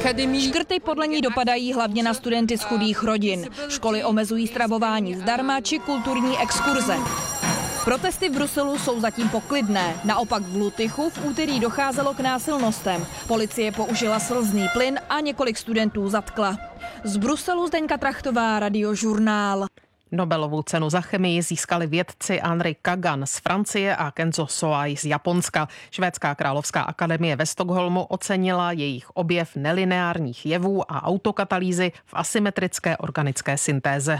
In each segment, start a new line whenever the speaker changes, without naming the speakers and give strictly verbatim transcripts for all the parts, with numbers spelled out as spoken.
Škrty podle ní dopadají hlavně na studenty z chudých rodin. Školy omezují stravování zdarma či kulturní exkurze. Protesty v Bruselu jsou zatím poklidné. Naopak v Lutychu v úterý docházelo k násilnostem. Policie použila slzný plyn a několik studentů zatkla. Z Bruselu Zdeňka Trachtová, Radiožurnál.
Nobelovu cenu za chemii získali vědci Henri Kagan z Francie a Kenzo Soai z Japonska. Švédská královská akademie ve Stockholmu ocenila jejich objev nelineárních jevů a autokatalýzy v asymetrické organické syntéze.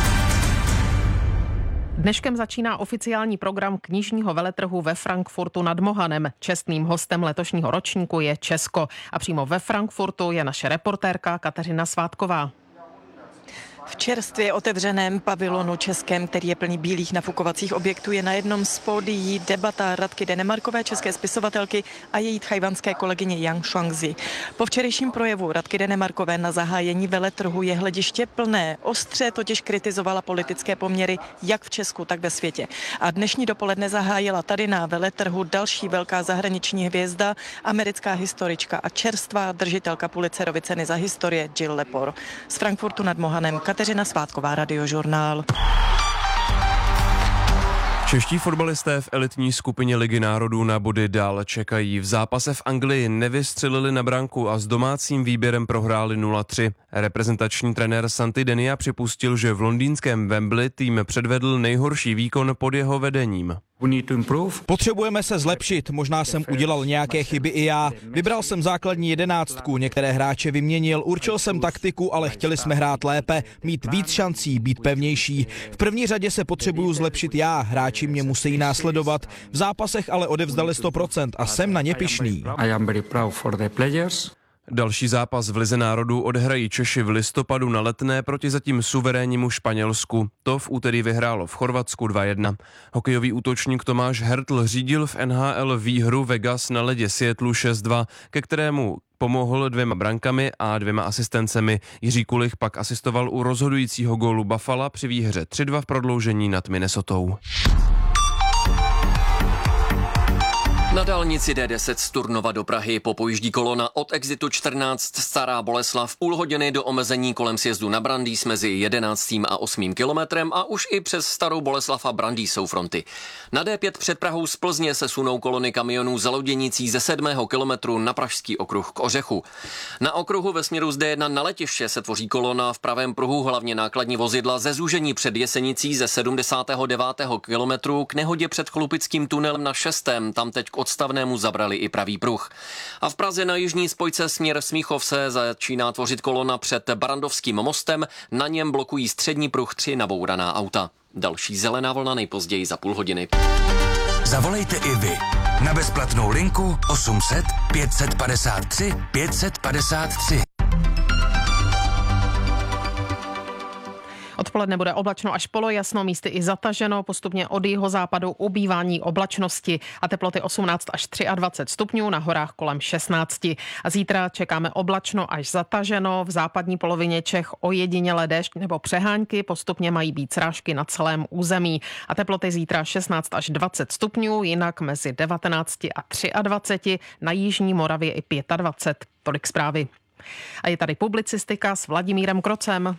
Dneškem začíná oficiální program knižního veletrhu ve Frankfurtu nad Mohanem. Čestným hostem letošního ročníku je Česko a přímo ve Frankfurtu je naše reportérka Kateřina Svátková.
V čerstvě otevřeném pavilonu českém, který je plný bílých nafukovacích objektů, je na jednom z pódií debata Radky Denemarkové, české spisovatelky, a její tchajwanské kolegyně Yang Shuangzi. Po včerejším projevu Radky Denemarkové na zahájení veletrhu je hlediště plné. Ostře totiž kritizovala politické poměry jak v Česku, tak ve světě. A dnešní dopoledne zahájila tady na veletrhu další velká zahraniční hvězda, americká historička a čerstvá držitelka Pulitzerovy ceny za historie Jill Lepore. Z Frankfurtu nad Mohanem Kateřina Svátková, Radiožurnál.
Čeští fotbalisté v elitní skupině Ligy národů na body dál čekají. V zápase v Anglii nevystřelili na branku a s domácím výběrem prohráli nula tři. Reprezentační trenér Santi Denia připustil, že v londýnském Wembley tým předvedl nejhorší výkon pod jeho vedením.
Potřebujeme se zlepšit, možná jsem udělal nějaké chyby i já. Vybral jsem základní jedenáctku, některé hráče vyměnil, určil jsem taktiku, ale chtěli jsme hrát lépe, mít víc šancí, být pevnější. V první řadě se potřebuju zlepšit já, hráči mě musí následovat. V zápasech ale odevzdali sto procent a jsem na ně pyšný.
Další zápas v Lize národů odehrají Češi v listopadu na Letné proti zatím suverénnímu Španělsku. To v úterý vyhrálo v Chorvatsku dva jedna. Hokejový útočník Tomáš Hertl řídil v N H L výhru Vegas na ledě Seattlu šest dva, ke kterému pomohl dvěma brankami a dvěma asistencemi. Jiří Kulich pak asistoval u rozhodujícího gólu Buffalo při výhře tři dva v prodloužení nad Minnesotou.
Na dálnici D deset z Turnova do Prahy popojíždí kolona od exitu čtrnáct Stará Boleslav půl hodiny do omezení kolem sjezdu na Brandýs mezi jedenáctým a osmým kilometrem a už i přes Starou Boleslav a Brandýs jsou fronty. Na D pět před Prahou z Plzně se sunou kolony kamionů za loděnicí ze sedmého kilometru na Pražský okruh k Ořechu. Na okruhu ve směru z D jedna na letiště se tvoří kolona v pravém pruhu, hlavně nákladní vozidla ze zúžení před Jesenicí ze sedmdesátého devátého kilometru k nehodě před Chlupickým tunelem na šestém. Tam teď k odstavnému zabrali i pravý pruh. A v Praze na jižní spojce směr Smíchov se začíná tvořit kolona před Barandovským mostem, na něm blokují střední pruh tři nabouraná auta. Další zelená vlna nejpozději za půl hodiny.
Zavolejte i vy na bezplatnou linku osm set pět set padesát tři pět set padesát tři.
Odpoledne bude oblačno až polojasno, místy i zataženo, postupně od jihozápadu ubývání oblačnosti a teploty osmnáct až dvacet tři stupňů, na horách kolem šestnáct. A zítra čekáme oblačno až zataženo, v západní polovině Čech ojedinělé déšť nebo přehánky, postupně mají být srážky na celém území. A teploty zítra šestnáct až dvacet stupňů, jinak mezi devatenáct a dvacet tři, na jižní Moravě i dvacet pět. Tolik zprávy. A je tady publicistika s Vladimírem Krocem.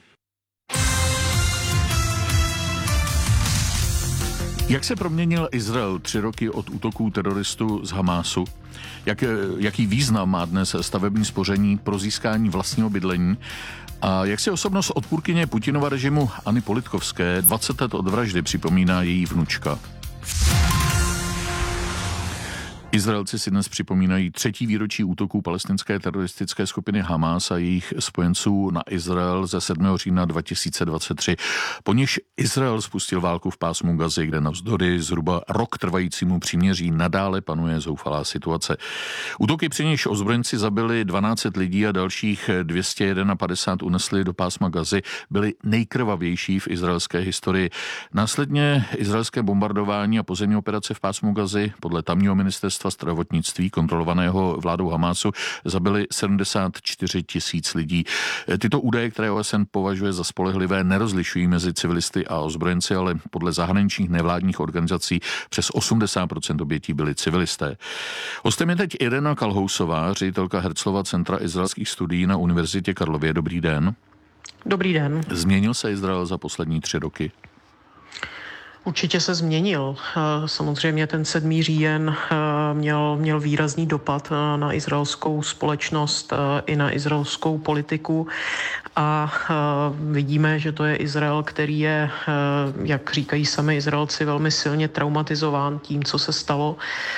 Jak se proměnil Izrael tři roky od útoků teroristů z Hamásu? Jak, jaký význam má dnes stavební spoření pro získání vlastního bydlení? A jak si osobnost odpůrkyně Putinova režimu Anny Politkovské dvacet let od vraždy připomíná její vnučka? Izraelci si dnes připomínají třetí výročí útoků palestinské teroristické skupiny Hamas a jejich spojenců na Izrael ze sedmého října dva tisíce dvacet tři. Po níž Izrael spustil válku v pásmu Gazy, kde navzdory zhruba rok trvajícímu příměří nadále panuje zoufalá situace. Útoky, při nichž ozbrojenci zabili dvanáct set lidí a dalších dvě stě padesát jedna unesli do pásma Gazy, byly nejkrvavější v izraelské historii. Následně izraelské bombardování a pozemní operace v pásmu Gazy podle tamního ministerstva ministerstva zdravotnictví kontrolovaného vládou Hamásu zabili sedmdesát čtyři tisíc lidí. Tyto údaje, které O S N považuje za spolehlivé, nerozlišují mezi civilisty a ozbrojenci, ale podle zahraničních nevládních organizací přes osmdesát procent obětí byli civilisté. Hostem je teď Irena Kalhousová, ředitelka Herzlova centra izraelských studií na Univerzitě Karlově. Dobrý den.
Dobrý den.
Změnil se Izrael za poslední tři roky?
Určitě se změnil. Samozřejmě ten sedmý říjen měl, měl výrazný dopad na izraelskou společnost i na izraelskou politiku a vidíme, že to je Izrael, který je, jak říkají sami Izraelci, velmi silně traumatizován tím, co se stalo.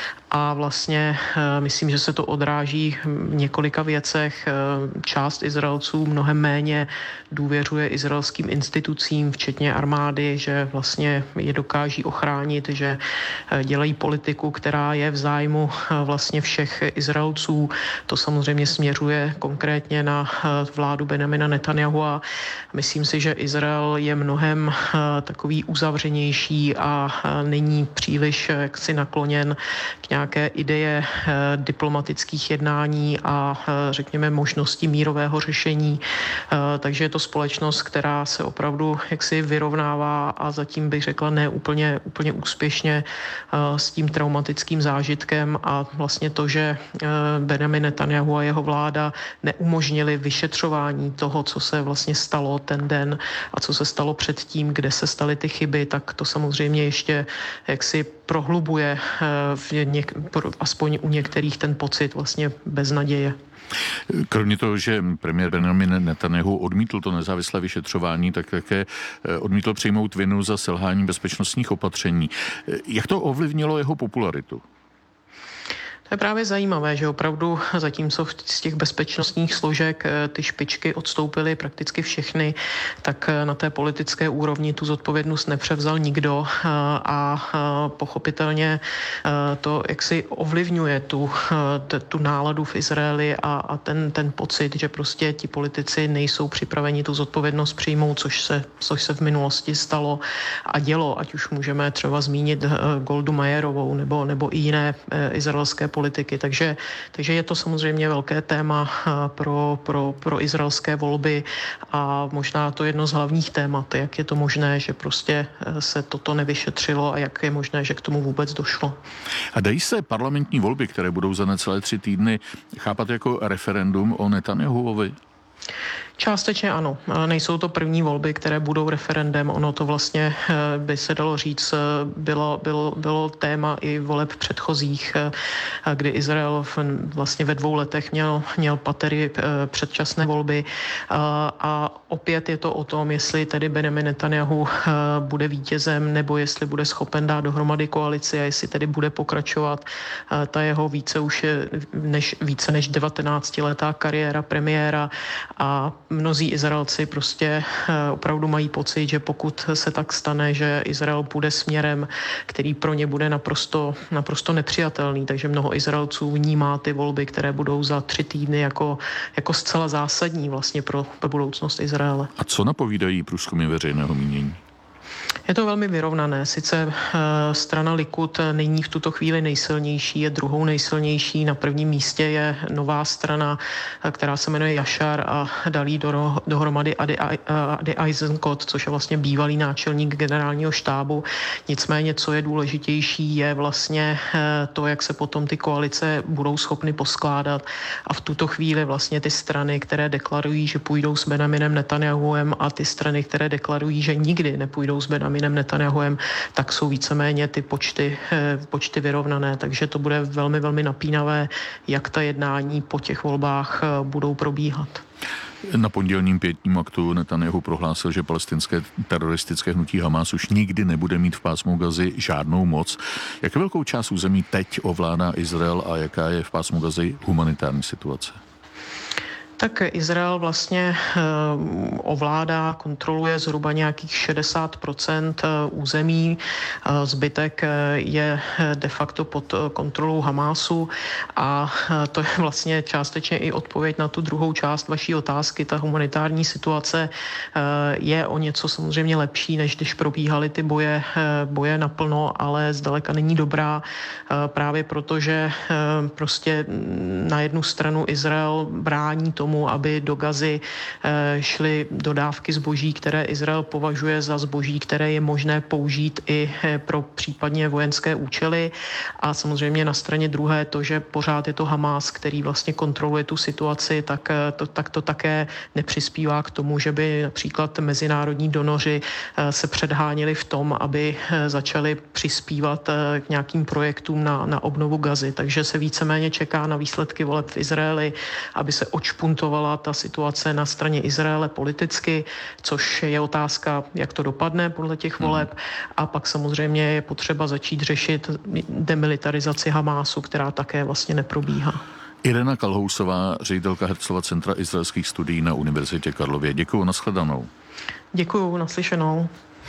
A vlastně myslím, že se to odráží v několika věcech. Část Izraelců mnohem méně důvěřuje izraelským institucím, včetně armády, že vlastně je dokáží ochránit, že dělají politiku, která je v zájmu vlastně všech Izraelců. To samozřejmě směřuje konkrétně na vládu Benjamina Netanjahu a myslím si, že Izrael je mnohem takový uzavřenější a není příliš jaksi nakloněn k nějaké ideje diplomatických jednání a řekněme možností mírového řešení. Takže je to společnost, která se opravdu jaksi vyrovnává a zatím bych řekla ne úplně, úplně úspěšně s tím traumatickým zážitkem a vlastně to, že Benjamin Netanjahu a jeho vláda neumožnili vyšetřování toho, co se vlastně stalo ten den a co se stalo předtím, kde se staly ty chyby, tak to samozřejmě ještě jaksi prohlubuje v něk- aspoň u některých ten pocit vlastně beznaděje.
Kromě toho, že premiér Benjamin Netanjahu odmítl to nezávislé vyšetřování, tak také odmítl přijmout vinu za selhání bezpečnostních opatření. Jak to ovlivnilo jeho popularitu?
To je právě zajímavé, že opravdu zatímco z těch bezpečnostních složek ty špičky odstoupily prakticky všechny, tak na té politické úrovni tu zodpovědnost nepřevzal nikdo a pochopitelně to jaksi ovlivňuje tu, tu náladu v Izraeli a, a ten, ten pocit, že prostě ti politici nejsou připraveni tu zodpovědnost přijmout, což se, což se v minulosti stalo a dělo, ať už můžeme třeba zmínit Goldu Meyerovou nebo, nebo i jiné izraelské politiky. politiky. Takže, takže je to samozřejmě velké téma pro, pro, pro izraelské volby a možná to jedno z hlavních témat, jak je to možné, že prostě se toto nevyšetřilo a jak je možné, že k tomu vůbec došlo.
A dají se parlamentní volby, které budou za necelé tři týdny, chápat jako referendum o Netanjahuovi?
Částečně ano. Nejsou to první volby, které budou referendem. Ono to vlastně by se dalo říct, bylo, bylo, bylo téma i voleb předchozích, kdy Izrael vlastně ve dvou letech měl, měl patery předčasné volby. A opět je to o tom, jestli tedy Benjamin Netanjahu bude vítězem, nebo jestli bude schopen dát dohromady koalici a jestli tedy bude pokračovat ta jeho více už je než, více než devatenáctiletá kariéra premiéra. A mnozí Izraelci prostě opravdu mají pocit, že pokud se tak stane, že Izrael půjde směrem, který pro ně bude naprosto, naprosto nepřijatelný, takže mnoho Izraelců vnímá ty volby, které budou za tři týdny jako, jako zcela zásadní vlastně pro, pro budoucnost Izraele.
A co napovídají průzkumy veřejného mínění?
Je to velmi vyrovnané. Sice uh, strana Likud není v tuto chvíli nejsilnější, je druhou nejsilnější. Na prvním místě je nová strana, která se jmenuje Yashar a dalí do, dohromady Adi, Adi Eisenkot, což je vlastně bývalý náčelník generálního štábu. Nicméně, co je důležitější, je vlastně uh, to, jak se potom ty koalice budou schopny poskládat. A v tuto chvíli vlastně ty strany, které deklarují, že půjdou s Benjaminem Netanjahuem a ty strany, které deklarují, že nikdy nepůjdou s Benjaminem Netanjahuem, tak jsou víceméně ty počty, počty vyrovnané, takže to bude velmi, velmi napínavé, jak ta jednání po těch volbách budou probíhat.
Na pondělním pětním aktu Netanjahu prohlásil, že palestinské teroristické hnutí Hamas už nikdy nebude mít v pásmu Gazy žádnou moc. Jak velkou část území teď ovládá Izrael a jaká je v pásmu Gazy humanitární situace?
Tak Izrael vlastně ovládá, kontroluje zhruba nějakých šedesát procent území, zbytek je de facto pod kontrolou Hamásu a to je vlastně částečně i odpověď na tu druhou část vaší otázky. Ta humanitární situace je o něco samozřejmě lepší, než když probíhaly ty boje, boje naplno, ale zdaleka není dobrá právě proto, že prostě na jednu stranu Izrael brání tomu, aby do Gazy šly dodávky zboží, které Izrael považuje za zboží, které je možné použít i pro případně vojenské účely. A samozřejmě na straně druhé to, že pořád je to Hamás, který vlastně kontroluje tu situaci, tak to, tak to také nepřispívá k tomu, že by například mezinárodní donoři se předháněli v tom, aby začali přispívat k nějakým projektům na, na obnovu Gazy. Takže se víceméně čeká na výsledky voleb v Izraeli, aby se odšpuntovala ta situace na straně Izraele politicky, což je otázka, jak to dopadne podle těch voleb. A pak samozřejmě je potřeba začít řešit demilitarizaci Hamásu, která také vlastně neprobíhá.
Irena Kalhousová, ředitelka Herzlova centra izraelských studií na Univerzitě Karlově. Děkuju, nashledanou.
Děkuju, naslyšenou.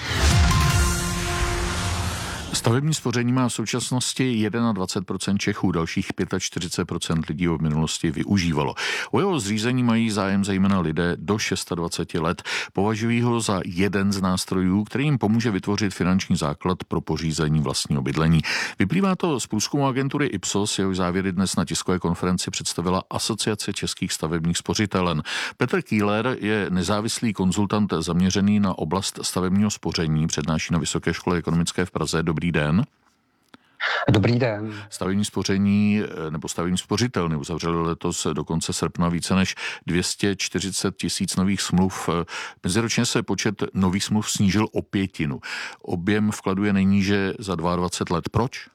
Stavební spoření má v současnosti dvacet jedna procent Čechů, dalších čtyřicet pět procent lidí ho v minulosti využívalo. O jeho zřízení mají zájem zejména lidé do dvacet šest let. Považují ho za jeden z nástrojů, který jim pomůže vytvořit finanční základ pro pořízení vlastního bydlení. Vyplývá to z průzkumu agentury Ipsos, jehož závěry dnes na tiskové konferenci představila Asociace českých stavebních spořitelen. Petr Kýler je nezávislý konzultant zaměřený na oblast stavebního spoření, přednáší na Vysoké škole ekonomické v Praze. Dobrý den.
Dobrý den.
Stavební spoření nebo stavební spořitelny uzavřeli letos do konce srpna více než dvě stě čtyřicet tisíc nových smluv. Meziročně se počet nových smluv snížil o pětinu. Objem vkladu je nejníže za dvacet dva let. Proč?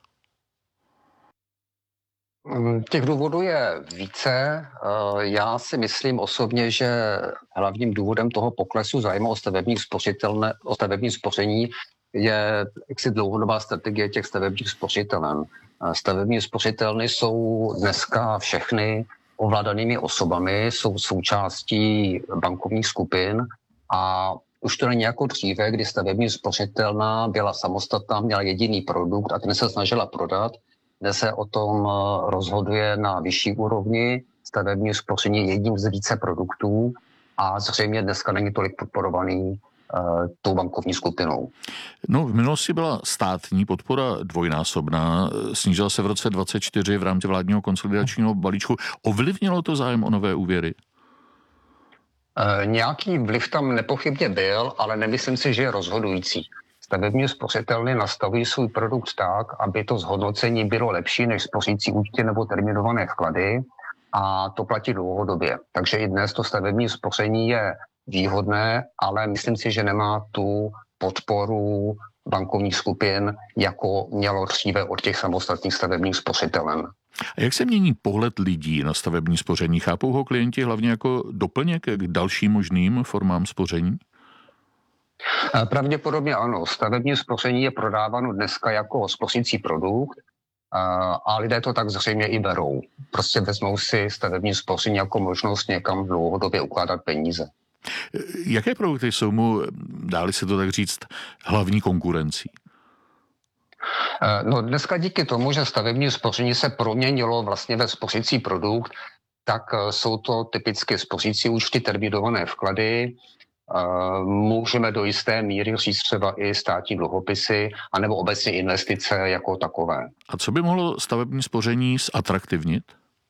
Těch důvodů je více. Já si myslím osobně, že hlavním důvodem toho poklesu zájmu o stavební o stavební spoření je jaksi dlouhodobá strategie těch stavebních spořitelen. Stavební spořitelny jsou dneska všechny ovládanými osobami, jsou součástí bankovních skupin a už to není jako dříve, kdy stavební spořitelna byla samostatná, měla jediný produkt a ten se snažila prodat. Dnes se o tom rozhoduje na vyšší úrovni. Stavební spoření je jedním z více produktů a zřejmě dneska není tolik podporovaný tou bankovní skupinou.
No, v minulosti byla státní podpora dvojnásobná, snížila se v roce dvacet čtyři v rámci vládního konsolidačního balíčku. Ovlivnilo to zájem o nové úvěry?
E, nějaký vliv tam nepochybně byl, ale nemyslím si, že je rozhodující. Stavební spořitelny nastavují svůj produkt tak, aby to zhodnocení bylo lepší než spořící účty nebo terminované vklady a to platí dlouhodobě. Takže i dnes to stavební spoření je výhodné, ale myslím si, že nemá tu podporu bankovních skupin, jako mělo dříve od těch samostatných stavebních spořitelen.
A jak se mění pohled lidí na stavební spoření? Chápou ho klienti hlavně jako doplněk k dalším možným formám spoření?
Pravděpodobně ano. Stavební spoření je prodáváno dneska jako spořící produkt a lidé to tak zřejmě i berou. Prostě vezmou si stavební spoření jako možnost někam dlouhodobě ukládat peníze.
Jaké produkty jsou mu, dáli se to tak říct, hlavní konkurencí?
No dneska díky tomu, že stavební spoření se proměnilo vlastně ve spořící produkt, tak jsou to typicky spořící účty, termínované vklady, můžeme do jisté míry říct třeba i státní dluhopisy, anebo obecně investice jako takové.
A co by mohlo stavební spoření zatraktivnit?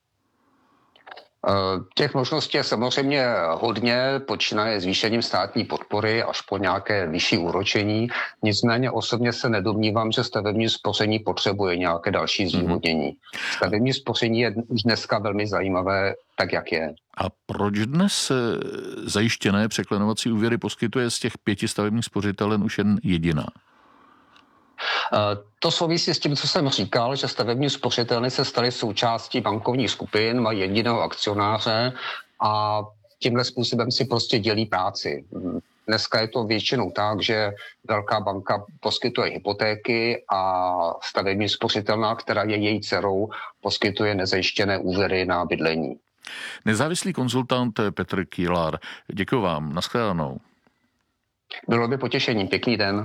Těch možností je samozřejmě hodně, počínaje zvýšením státní podpory až po nějaké vyšší úročení. Nicméně osobně se nedomnívám, že stavební spoření potřebuje nějaké další zvýhodnění. Mm-hmm. Stavební spoření je už dneska velmi zajímavé, tak jak je.
A proč dnes zajištěné překlenovací úvěry poskytuje z těch pěti stavebních spořitelen už jen jediná?
To souvisí s tím, co jsem říkal, že stavební spořitelny se staly součástí bankovních skupin, mají jediného akcionáře a tímhle způsobem si prostě dělí práci. Dneska je to většinou tak, že velká banka poskytuje hypotéky a stavební spořitelna, která je její dcerou, poskytuje nezajištěné úvěry na bydlení.
Nezávislý konzultant Petr Kýlar. Děkuji vám. Naschledanou.
Bylo by potěšením. Pěkný den.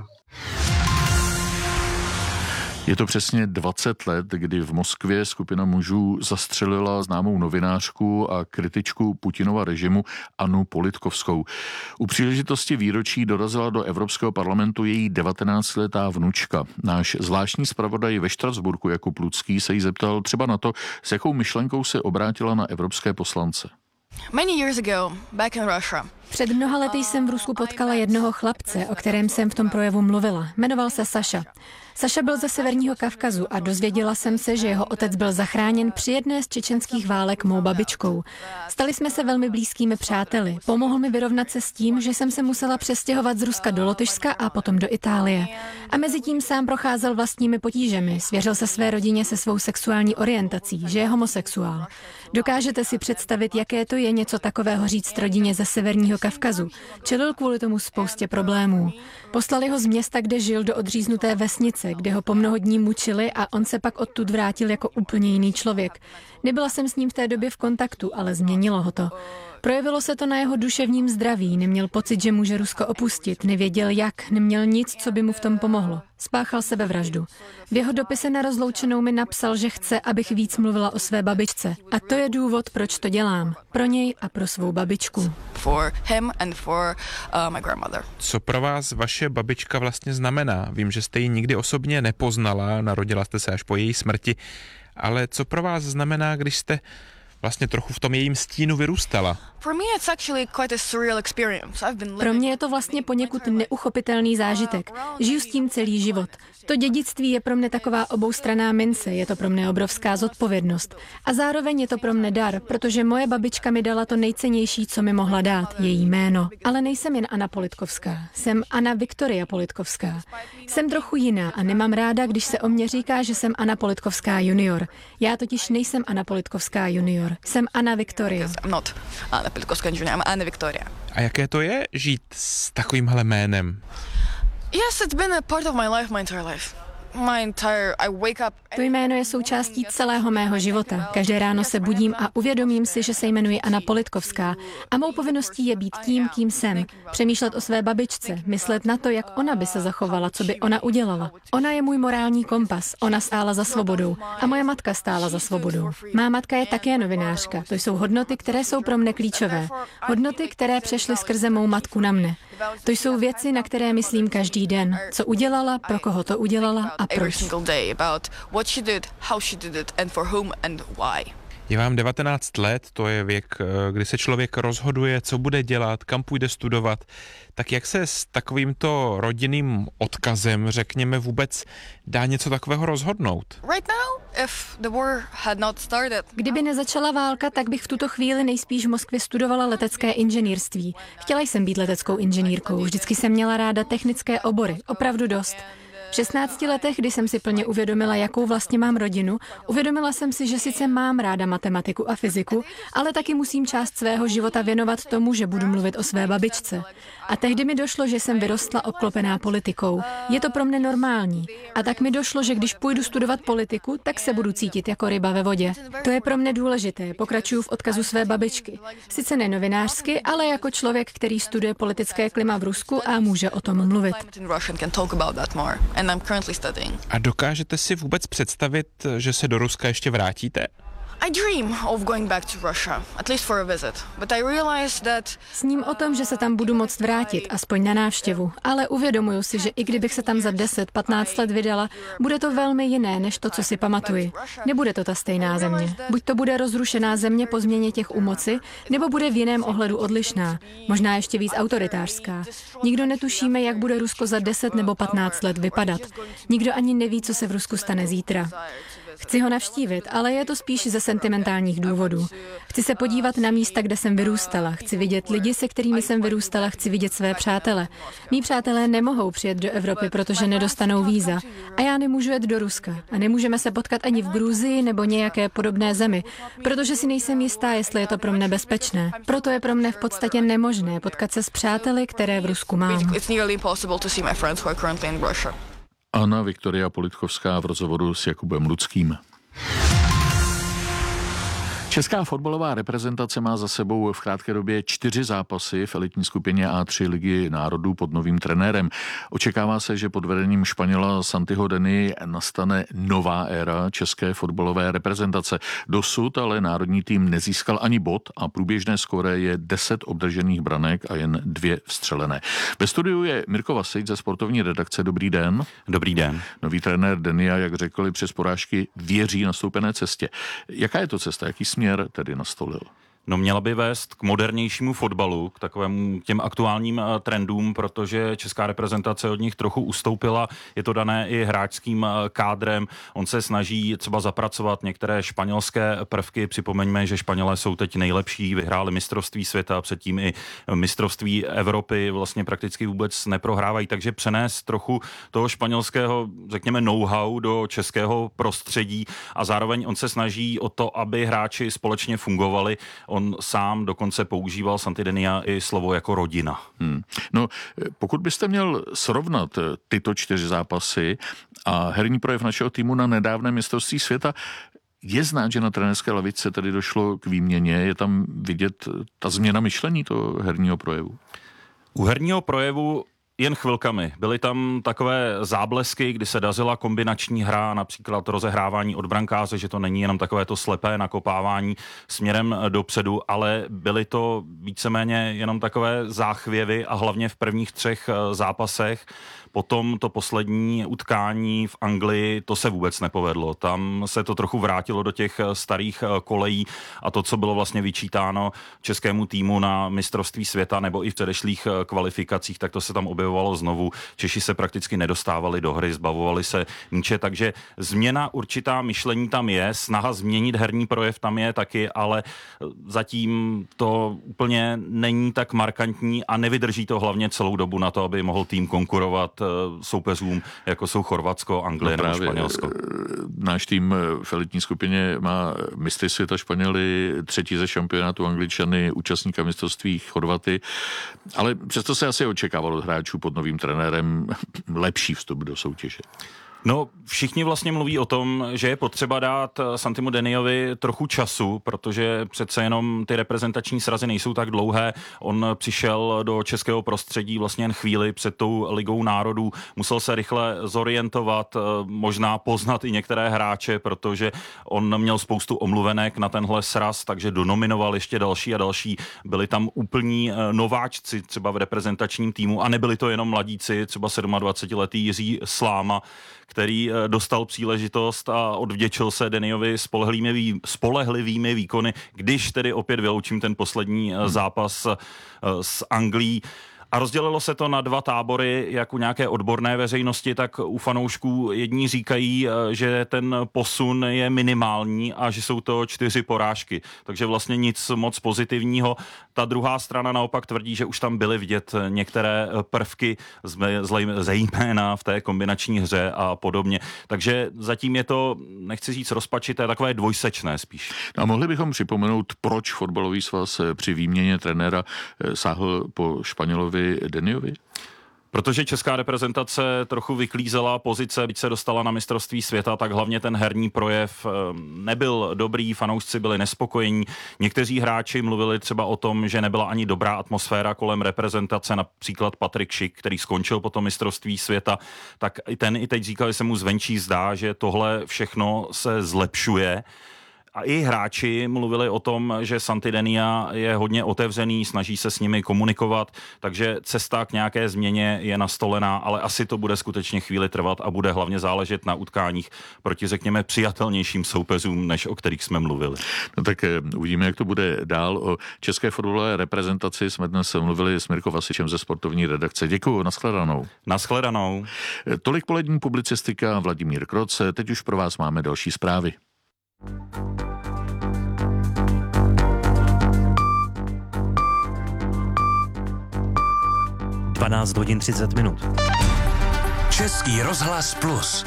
Je to přesně dvacet let, kdy v Moskvě skupina mužů zastřelila známou novinářku a kritičku Putinova režimu Annu Politkovskou. U příležitosti výročí dorazila do Evropského parlamentu její devatenáctiletá vnučka. Náš zvláštní zpravodaj ve Štrasburku Jakub Lucký se jí zeptal třeba na to, s jakou myšlenkou se obrátila na evropské poslance.
Many years ago, back in Russia.
Před mnoha lety jsem v Rusku potkala jednoho chlapce, o kterém jsem v tom projevu mluvila. Jmenoval se Saša. Saša byl ze Severního Kavkazu a dozvěděla jsem se, že jeho otec byl zachráněn při jedné z čečenských válek mou babičkou. Stali jsme se velmi blízkými přáteli. Pomohl mi vyrovnat se s tím, že jsem se musela přestěhovat z Ruska do Lotyšska a potom do Itálie. A mezi tím sám procházel vlastními potížemi. Svěřil se své rodině se svou sexuální orientací, že je homosexuál. Dokážete si představit, jaké to je něco takového říct rodině ze Severního Kavkazu? Čelil kvůli tomu spoustě problémů. Poslali ho z města, kde žil, do odříznuté vesnice, kde ho po mnoho dní mučili a on se pak odtud vrátil jako úplně jiný člověk. Nebyla jsem s ním v té době v kontaktu, ale změnilo ho to. Projevilo se to na jeho duševním zdraví, neměl pocit, že může Rusko opustit, nevěděl jak, neměl nic, co by mu v tom pomohlo. Spáchal sebevraždu. V jeho dopise na rozloučenou mi napsal, že chce, abych víc mluvila o své babičce. A to je důvod, proč to dělám. Pro něj a pro svou babičku.
For him and for uh, my grandmother.
Co pro vás vaše babička vlastně znamená? Vím, že jste ji nikdy osobně nepoznala, narodila jste se až po její smrti, ale co pro vás znamená, když jste vlastně trochu v tom jejím stínu vyrůstala?
Pro mě je to vlastně poněkud neuchopitelný zážitek. Žiju s tím celý život. To dědictví je pro mne taková oboustranná mince, je to pro mne obrovská zodpovědnost. A zároveň je to pro mne dar, protože moje babička mi dala to nejcennější, co mi mohla dát, její jméno. Ale nejsem jen Anna Politkovská, jsem Anna Viktoria Politkovská. Jsem trochu jiná a nemám ráda, když se o mě říká, že jsem Anna Politkovská junior. Já totiž nejsem Anna Politkovská junior, jsem Anna Viktoria.
A jaké to je žít s takovýmhle jménem?
Yes, it's been a part of my life my entire life. My entire, I wake up...
To jméno je součástí celého mého života. Každé ráno se budím a uvědomím si, že se jmenuji Anna Politkovská a mou povinností je být tím, kým jsem. Přemýšlet o své babičce, myslet na to, jak ona by se zachovala, co by ona udělala. Ona je můj morální kompas, ona stála za svobodou a moje matka stála za svobodou. Má matka je také novinářka. To jsou hodnoty, které jsou pro mne klíčové. Hodnoty, které přešly skrze mou matku na mne. To jsou věci, na které myslím každý den. Co udělala, pro koho to udělala a proč.
Je vám devatenáct let, to je věk, kdy se člověk rozhoduje, co bude dělat, kam půjde studovat. Tak jak se s takovýmto rodinným odkazem, řekněme, vůbec dá něco takového rozhodnout?
Kdyby nezačala válka, tak bych v tuto chvíli nejspíš v Moskvě studovala letecké inženýrství. Chtěla jsem být leteckou inženýrkou, vždycky jsem měla ráda technické obory, opravdu dost. V šestnácti letech, kdy jsem si plně uvědomila, jakou vlastně mám rodinu, uvědomila jsem si, že sice mám ráda matematiku a fyziku, ale taky musím část svého života věnovat tomu, že budu mluvit o své babičce. A tehdy mi došlo, že jsem vyrostla obklopená politikou. Je to pro mne normální. A tak mi došlo, že když půjdu studovat politiku, tak se budu cítit jako ryba ve vodě. To je pro mne důležité. Pokračuju v odkazu své babičky. Sice ne novinářsky, ale jako člověk, který studuje politické klima v Rusku a může o tom mluvit.
A dokážete si vůbec představit, že se do Ruska ještě vrátíte?
I dream of going back to Russia, at least for a visit. But I realized that
Sním o tom, že se tam budu moct vrátit, aspoň na návštěvu, ale uvědomuju si, že i kdybych se tam za deset patnáct let vydala, bude to velmi jiné, než to, co si pamatuji. Nebude to ta stejná země. Buď to bude rozrušená země po změně těch u moci, nebo bude v jiném ohledu odlišná, možná ještě víc autoritářská. Nikdo netušíme, jak bude Rusko za deset nebo patnáct let vypadat. Nikdo ani neví, co se v Rusku stane zítra. Chci ho navštívit, ale je to spíš ze sentimentálních důvodů. Chci se podívat na místa, kde jsem vyrůstala. Chci vidět lidi, se kterými jsem vyrůstala, chci vidět své přátele. Mí přátelé nemohou přijet do Evropy, protože nedostanou víza. A já nemůžu jet do Ruska. A nemůžeme se potkat ani v Gruzii nebo nějaké podobné zemi, protože si nejsem jistá, jestli je to pro mne bezpečné. Proto je pro mne v podstatě nemožné potkat se s přáteli, které v Rusku mám.
Anna Viktoria Politkovská v rozhovoru s Jakubem Luckým. Česká fotbalová reprezentace má za sebou v krátké době čtyři zápasy v elitní skupině A tři Ligy národů pod novým trenérem. Očekává se, že pod vedením Španěla Santiho Deny nastane nová éra české fotbalové reprezentace. Dosud ale národní tým nezískal ani bod a průběžné skóre je deset obdržených branek a jen dvě vstřelené. Ve studiu je Mirko Vasič ze sportovní redakce. Dobrý den.
Dobrý den.
Nový trenér Denia, jak řekli, přes porážky věří nastoupené cestě. Jaká je to cesta? Jaký směr tedy nastolil?
No, měla by vést k modernějšímu fotbalu, k takovému těm aktuálním trendům, protože česká reprezentace od nich trochu ustoupila. Je to dané i hráčským kádrem. On se snaží třeba zapracovat některé španělské prvky. Připomeňme, že Španělé jsou teď nejlepší, vyhráli mistrovství světa, předtím i mistrovství Evropy, vlastně prakticky vůbec neprohrávají, takže přenést trochu toho španělského, řekněme, know-how do českého prostředí a zároveň on se snaží o to, aby hráči společně fungovali. On sám dokonce používal Santi Denia i slovo jako rodina.
Hmm. No, pokud byste měl srovnat tyto čtyři zápasy a herní projev našeho týmu na nedávném mistrovství světa, je znát, že na trenérské lavice tedy došlo k výměně? Je tam vidět ta změna myšlení toho herního projevu?
U herního projevu jen chvilkami. Byly tam takové záblesky, kdy se dařila kombinační hra, například rozehrávání od brankáře, že to není jenom takové to slepé nakopávání směrem dopředu, ale byly to víceméně jenom takové záchvěvy a hlavně v prvních třech zápasech. Potom to poslední utkání v Anglii, to se vůbec nepovedlo. Tam se to trochu vrátilo do těch starých kolejí a to, co bylo vlastně vyčítáno českému týmu na mistrovství světa nebo i v předešlých kvalifikacích, tak to se tam objevovalo znovu. Češi se prakticky nedostávali do hry, zbavovali se míče, takže změna určitá myšlení tam je, snaha změnit herní projev tam je taky, ale zatím to úplně není tak markantní a nevydrží to hlavně celou dobu na to, aby mohl tým konkurovat soupeřům, jako jsou Chorvatsko, Anglie no nebo Španělsko.
Náš tým v elitní skupině má mistry světa Španěli, třetí ze šampionátu Angličany, účastníka mistrovství Chorvaty, ale přesto se asi očekávalo od hráčů pod novým trenérem lepší vstup do soutěže.
No, všichni vlastně mluví o tom, že je potřeba dát Santimu Deniovi trochu času, protože přece jenom ty reprezentační srazy nejsou tak dlouhé. On přišel do českého prostředí vlastně jen chvíli před tou ligou národů, musel se rychle zorientovat, možná poznat i některé hráče, protože on měl spoustu omluvenek na tenhle sraz, takže donominoval ještě další a další. Byli tam úplní nováčci třeba v reprezentačním týmu a nebyli to jenom mladíci, třeba dvacetisedmiletý Jiří Sláma, který dostal příležitost a odvděčil se Deniovi spolehlivými, spolehlivými výkony, když tedy opět vyloučím ten poslední zápas s Anglií. A rozdělilo se to na dva tábory, jak u nějaké odborné veřejnosti, tak u fanoušků. Jedni říkají, že ten posun je minimální a že jsou to čtyři porážky. Takže vlastně nic moc pozitivního. Ta druhá strana naopak tvrdí, že už tam byly vidět některé prvky, zejména v té kombinační hře a podobně. Takže zatím je to, nechci říct rozpačité, takové dvojsečné spíš.
A mohli bychom připomenout, proč fotbalový svaz při výměně trenéra sáhl po Španělovi Deniovi?
Protože česká reprezentace trochu vyklízela pozice, byť se dostala na mistrovství světa, tak hlavně ten herní projev nebyl dobrý, fanoušci byli nespokojení. Někteří hráči mluvili třeba o tom, že nebyla ani dobrá atmosféra kolem reprezentace, například Patrik Šik, který skončil po tom mistrovství světa, tak i ten i teď říkal, že se mu zvenčí zdá, že tohle všechno se zlepšuje. A i hráči mluvili o tom, že Santi Denia je hodně otevřený, snaží se s nimi komunikovat, takže cesta k nějaké změně je nastolená, ale asi to bude skutečně chvíli trvat a bude hlavně záležet na utkáních proti, řekněme, přijatelnějším soupeřům, než o kterých jsme mluvili.
No tak uvidíme, jak to bude dál. O české fotbalové reprezentaci jsme dnes mluvili s Mirko Vasičem ze sportovní redakce. Děkuju, nashledanou.
Nashledanou.
Tolik polední publicistika, Vladimír Kroc. Teď už pro vás máme další zprávy.
dvanáct hodin třicet minut.
Český rozhlas plus.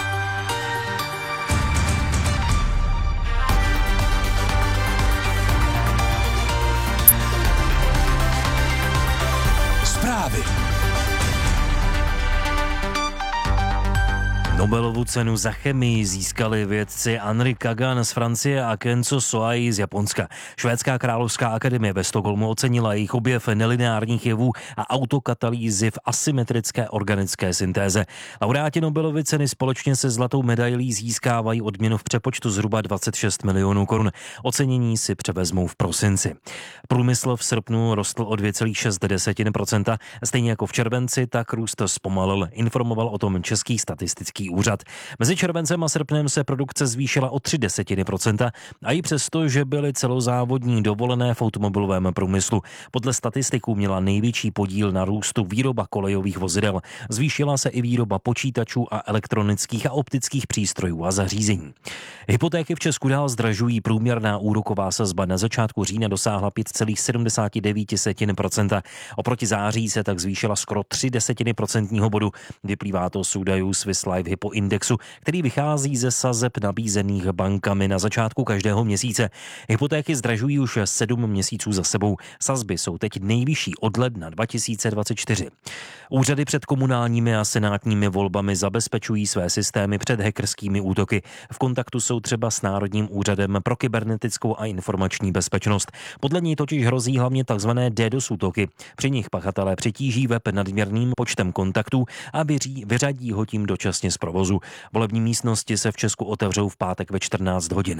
Zprávy.
Nobelovu cenu za chemii získali vědci Henri Kagan z Francie a Kenzo Soai z Japonska. Švédská královská akademie ve Stockholmu ocenila jejich objev nelineárních jevů a autokatalýzy v asymetrické organické syntéze. Laureáti Nobelovy ceny společně se zlatou medailí získávají odměnu v přepočtu zhruba dvacet šest milionů korun. Ocenění si převezmou v prosinci. Průmysl v srpnu rostl o dvě celá šest procenta, stejně jako v červenci, tak růst zpomalil, informoval o tom Český statistický úřad. Mezi červencem a srpnem se produkce zvýšila o tři desetiny procenta a i přesto, že byly celozávodní dovolené v automobilovém průmyslu. Podle statistiků měla největší podíl na růstu výroba kolejových vozidel. Zvýšila se i výroba počítačů a elektronických a optických přístrojů a zařízení. Hypotéky v Česku dál zdražují. Průměrná úroková sazba na začátku října dosáhla pět celá sedmdesát devět procenta. Oproti září se tak zvýšila skoro tři desetiny procentního bodu. Vyplývá to z údajů Swiss Life Hypo Indexu, který vychází ze sazeb nabízených bankami na začátku každého měsíce. Hypotéky zdražují už sedm měsíců za sebou. Sazby jsou teď nejvyšší od ledna dva tisíce dvacet čtyři. Úřady před komunálními a senátními volbami zabezpečují své systémy před hackerskými útoky. V kontaktu jsou třeba s Národním úřadem pro kybernetickou a informační bezpečnost. Podle něj totiž hrozí hlavně tzv. DDoS útoky. Při nich pachatelé přitíží web nadměrným počtem kontaktů a vyří, vyřadí ho tím dočasně z provozu. Volební místnosti se v Česku otevřou v pátek ve čtrnáct hodin.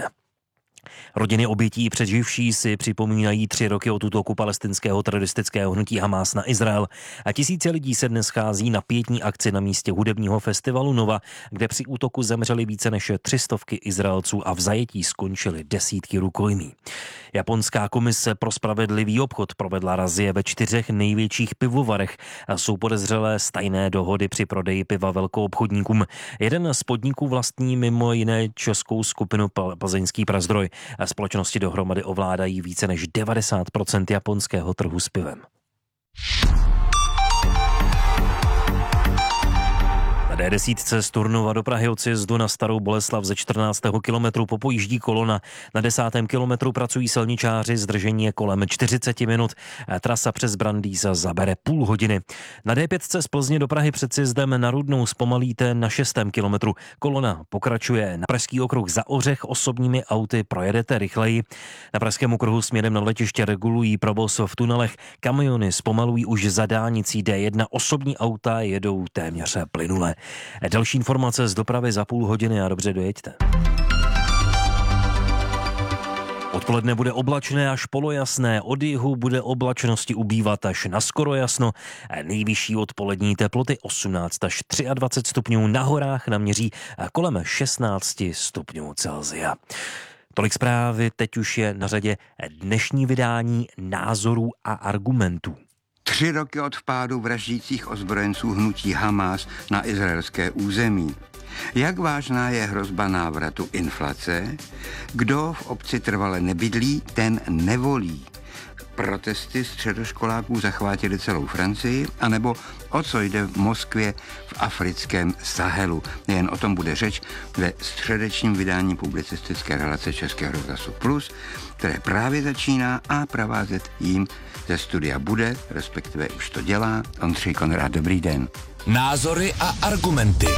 Rodiny obětí přeživší si připomínají tři roky od útoku palestinského teroristického hnutí Hamás na Izrael a tisíce lidí se dnes schází na pietní akci na místě hudebního festivalu Nova, kde při útoku zemřeli více než tři stovky Izraelců a v zajetí skončily desítky rukojmí. Japonská komise pro spravedlivý obchod provedla razie ve čtyřech největších pivovarech a jsou podezřelé z tajné dohody při prodeji piva velkoobchodníkům. Jeden z podniků vlastní mimo jiné českou skupinu Plzeňský Prazdroj. Společnosti dohromady ovládají více než devadesát procent japonského trhu s pivem. Na dé deset z Turnova do Prahy od sjezdu na Starou Boleslav ze čtrnáctého kilometru popojíždí kolona. Na desátém kilometru pracují silničáři, zdržení je kolem čtyřicet minut. Trasa přes Brandýsa zabere půl hodiny. Na dé pět z Plzně do Prahy před sjezdem na Rudnou zpomalíte na šestém kilometru. Kolona pokračuje na Pražský okruh za Ořech, osobními auty projedete rychleji. Na Pražském okruhu směrem na letiště regulují provoz v tunelech. Kamiony zpomalují už za dálnicí dé jedna, osobní auta jedou téměř plynule. Další informace z dopravy za půl hodiny a dobře dojeďte. Odpoledne bude oblačné až polojasné, od jihu bude oblačnosti ubývat až na skoro jasno. Nejvyšší odpolední teploty osmnáct až dvacet tři stupňů, na horách naměří kolem šestnáct stupňů Celsia. Tolik zprávy, teď už je na řadě dnešní vydání Názorů a argumentů.
Tři roky od vpádu vraždících ozbrojenců hnutí Hamás na izraelské území. Jak vážná je hrozba návratu inflace? Kdo v obci trvale nebydlí, ten nevolí. Protesty středoškoláků zachvátily celou Francii, anebo o co jde v Moskvě v africkém Sahelu. Nejen o tom bude řeč ve středečním vydání publicistické relace Českého rozhlasu Plus, které právě začíná a provázet jím ze studia bude, respektive už to dělá, Ondřej Konrád. Dobrý den.
Názory a argumenty.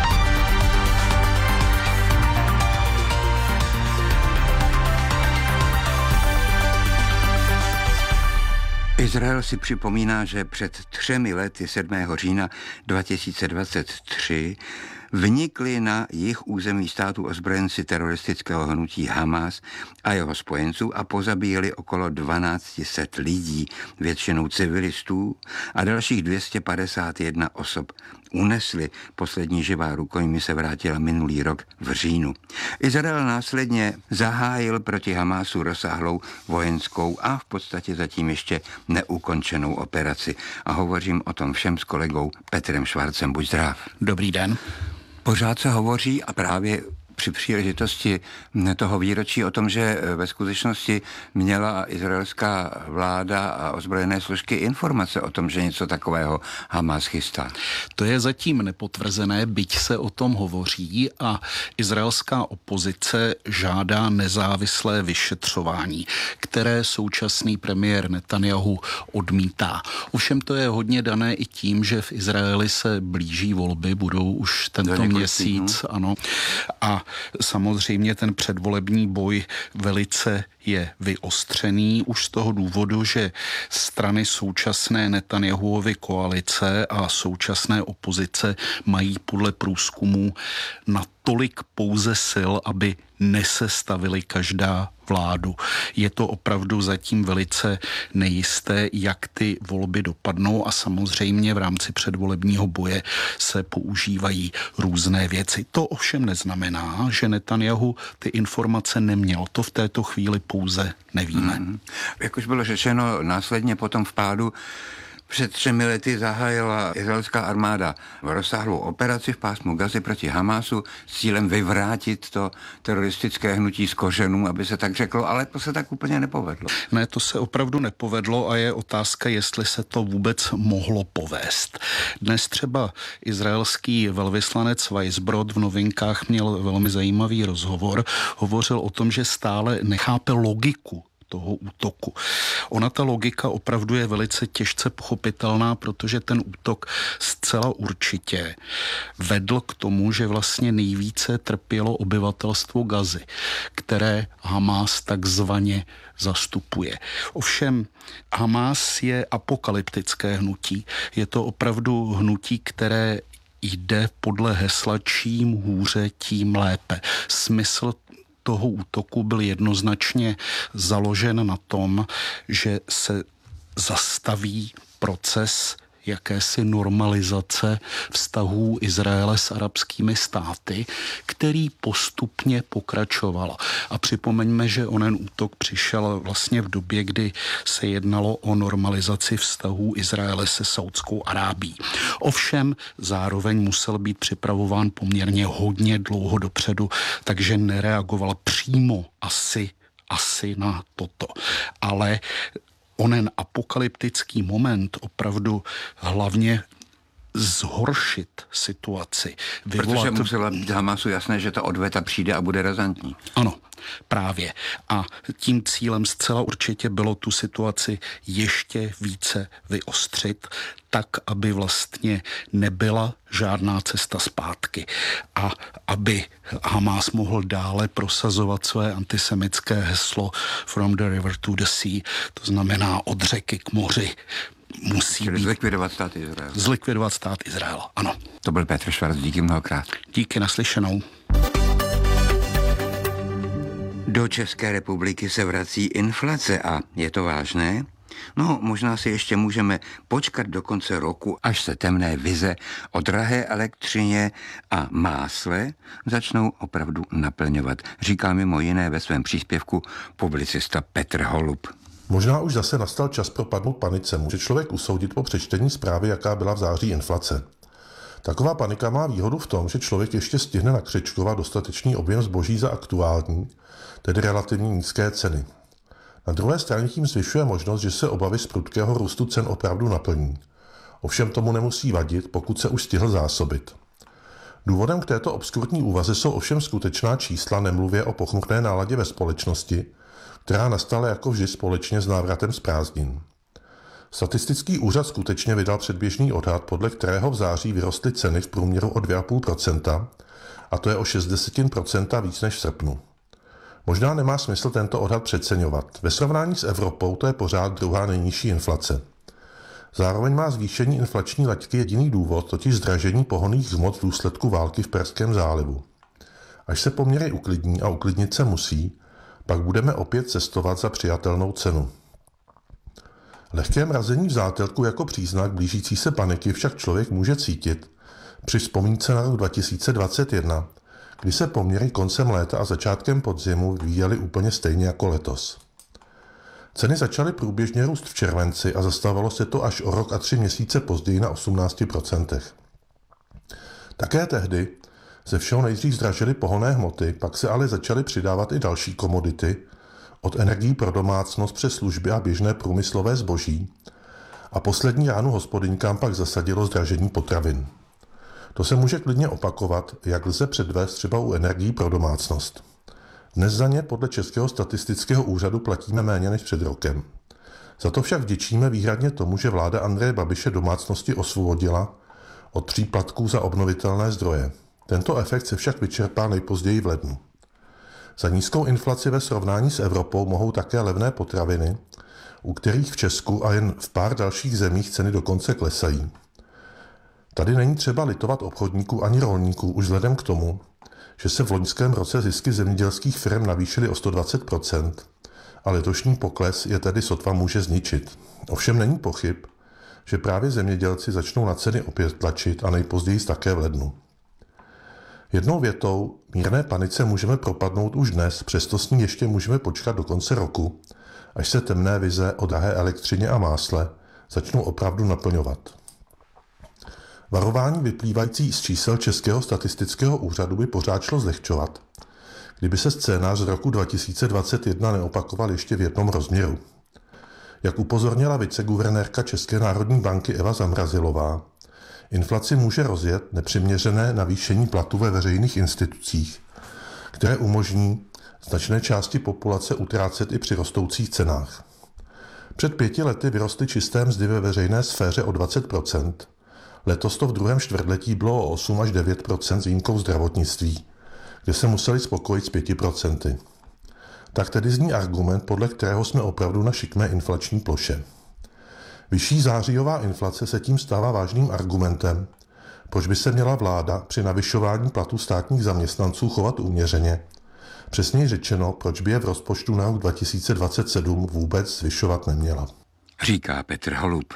Izrael si připomíná, že před třemi lety sedmého října dva tisíce dvacet tři vnikli na jih území státu ozbrojenci teroristického hnutí Hamás a jeho spojenců a pozabíjeli okolo dvanáct set lidí, většinou civilistů, a dalších dvě stě padesát jedna osob unesli. Poslední živá rukojmí se vrátila minulý rok v říjnu. Izrael následně zahájil proti Hamásu rozsáhlou vojenskou a v podstatě zatím ještě neukončenou operaci. A hovořím o tom všem s kolegou Petrem Švarcem. Buď zdrav.
Dobrý den.
Pořád se hovoří a právě při příležitosti toho výročí o tom, že ve skutečnosti měla izraelská vláda a ozbrojené složky informace o tom, že něco takového Hamas chystá?
To je zatím nepotvrzené, byť se o tom hovoří a izraelská opozice žádá nezávislé vyšetřování, které současný premiér Netanjahu odmítá. Ovšem to je hodně dané i tím, že v Izraeli se blíží volby, budou už tento měsíc, ano. A samozřejmě ten předvolební boj velice je vyostřený už z toho důvodu, že strany současné Netanjahuovy koalice a současné opozice mají podle průzkumů natolik pouze sil, aby nesestavili každá vládu. Je to opravdu zatím velice nejisté, jak ty volby dopadnou a samozřejmě v rámci předvolebního boje se používají různé věci. To ovšem neznamená, že Netanjahu ty informace neměl. To v této chvíli pouze nevíme.
Hmm. Jak už bylo řečeno, následně potom v pádu před třemi lety zahájila izraelská armáda rozsáhlou operaci v pásmu Gazy proti Hamásu s cílem vyvrátit to teroristické hnutí z kořenů, aby se tak řeklo, ale to se tak úplně nepovedlo.
Ne, to se opravdu nepovedlo a je otázka, jestli se to vůbec mohlo povést. Dnes třeba izraelský velvyslanec Weisbrod v Novinkách měl velmi zajímavý rozhovor. Hovořil o tom, že stále nechápe logiku toho útoku. Ona ta logika opravdu je velice těžce pochopitelná, protože ten útok zcela určitě vedl k tomu, že vlastně nejvíce trpělo obyvatelstvo Gazy, které Hamas takzvaně zastupuje. Ovšem Hamas je apokalyptické hnutí. Je to opravdu hnutí, které jde podle hesla čím hůře, tím lépe. Smysl toho útoku byl jednoznačně založen na tom, že se zastaví proces jakési normalizace vztahů Izraele s arabskými státy, který postupně pokračoval. A připomeňme, že onen útok přišel vlastně v době, kdy se jednalo o normalizaci vztahů Izraele se Saudskou Arábií. Ovšem zároveň musel být připravován poměrně hodně dlouho dopředu, takže nereagoval přímo asi, asi na toto. Ale onen apokalyptický moment opravdu hlavně zhoršit situaci.
Vyvolat... Protože musela být Hamasu jasné, že ta odveta přijde a bude razantní.
Ano, právě. A tím cílem zcela určitě bylo tu situaci ještě více vyostřit, tak, aby vlastně nebyla žádná cesta zpátky a aby Hamas mohl dále prosazovat své antisemické heslo From the river to the sea, to znamená od řeky k moři. Musí
Čili
být...
zlikvidovat stát Izrael.
Zlikvidovat stát Izrael, ano.
To byl Petr Švarc, díky mnohokrát.
Díky, naslyšenou.
Do České republiky se vrací inflace a je to vážné? No, možná si ještě můžeme počkat do konce roku, až se temné vize o drahé elektřině a másle začnou opravdu naplňovat, říká mimo jiné ve svém příspěvku publicista Petr Holub.
Možná už zase nastal čas propadnout panice. Může člověk usoudit po přečtení zprávy, jaká byla v září inflace. Taková panika má výhodu v tom, že člověk ještě stihne nakřičkovat dostatečný objem zboží za aktuální, tedy relativně nízké ceny. Na druhé straně tím zvyšuje možnost, že se obavy z prudkého růstu cen opravdu naplní. Ovšem tomu nemusí vadit, pokud se už stihl zásobit. Důvodem k této obskurní úvaze jsou ovšem skutečná čísla, nemluvě o pochmurné náladě ve společnosti, která nastala jako vždy společně s návratem z prázdnin. Statistický úřad skutečně vydal předběžný odhad, podle kterého v září vyrostly ceny v průměru o dvě celá pět procenta, a to je o šest desetin procenta víc než v srpnu. Možná nemá smysl tento odhad přeceňovat. Ve srovnání s Evropou to je pořád druhá nejnižší inflace. Zároveň má zvýšení inflační laťky jediný důvod, totiž zdražení pohonných hmot v důsledku války v Perském zálivu. Až se poměry uklidní a uklidnit se musí, pak budeme opět cestovat za přijatelnou cenu. Lehké mrazení v zátelku jako příznak blížící se paniky však člověk může cítit při vzpomínce na rok dva tisíce dvacet jedna, kdy se poměry koncem léta a začátkem podzimu vyvíjely úplně stejně jako letos. Ceny začaly průběžně růst v červenci a zastavilo se to až o rok a tři měsíce později na osmnáct procent. Také tehdy Ze všeho nejdřív zdražily pohonné hmoty, pak se ale začaly přidávat i další komodity, od energií pro domácnost přes služby a běžné průmyslové zboží. A poslední ránu hospodyňkám pak zasadilo zdražení potravin. To se může klidně opakovat, jak lze předvést třeba u energií pro domácnost. Dnes za ně podle Českého statistického úřadu platíme méně než před rokem. Za to však vděčíme výhradně tomu, že vláda Andreje Babiše domácnosti osvobodila od příplatků za obnovitelné zdroje. Tento efekt se však vyčerpá nejpozději v lednu. Za nízkou inflaci ve srovnání s Evropou mohou také levné potraviny, u kterých v Česku a jen v pár dalších zemích ceny dokonce klesají. Tady není třeba litovat obchodníků ani rolníků už vzhledem k tomu, že se v loňském roce zisky zemědělských firm navýšily o sto dvacet procent a letošní pokles je tedy sotva může zničit. Ovšem není pochyb, že právě zemědělci začnou na ceny opět tlačit a nejpozději také v lednu. Jednou větou, mírné panice můžeme propadnout už dnes, přesto s ní ještě můžeme počkat do konce roku, až se temné vize o drahé elektřině a másle začnou opravdu naplňovat. Varování vyplývající z čísel Českého statistického úřadu by pořád šlo zlehčovat, kdyby se scénář z roku dva tisíce dvacet jedna neopakoval ještě v jednom rozměru. Jak upozornila viceguvernérka České národní banky Eva Zamrazilová, inflaci může rozjet nepřiměřené navýšení platů ve veřejných institucích, které umožní značné části populace utrácet i při rostoucích cenách. Před pěti lety vyrostly čisté mzdy ve veřejné sféře o dvacet procent. Letos to v druhém čtvrtletí bylo o osm až devět procent s výjimkou zdravotnictví, kde se museli spokojit s pěti procenty. Tak tedy zní argument, podle kterého jsme opravdu na šikmé inflační ploše. Vyšší zářijová inflace se tím stává vážným argumentem, proč by se měla vláda při navyšování platů státních zaměstnanců chovat úměřeně. Přesněji řečeno, proč by je v rozpočtu na rok dva tisíce dvacet sedm vůbec zvyšovat neměla.
Říká Petr Holub.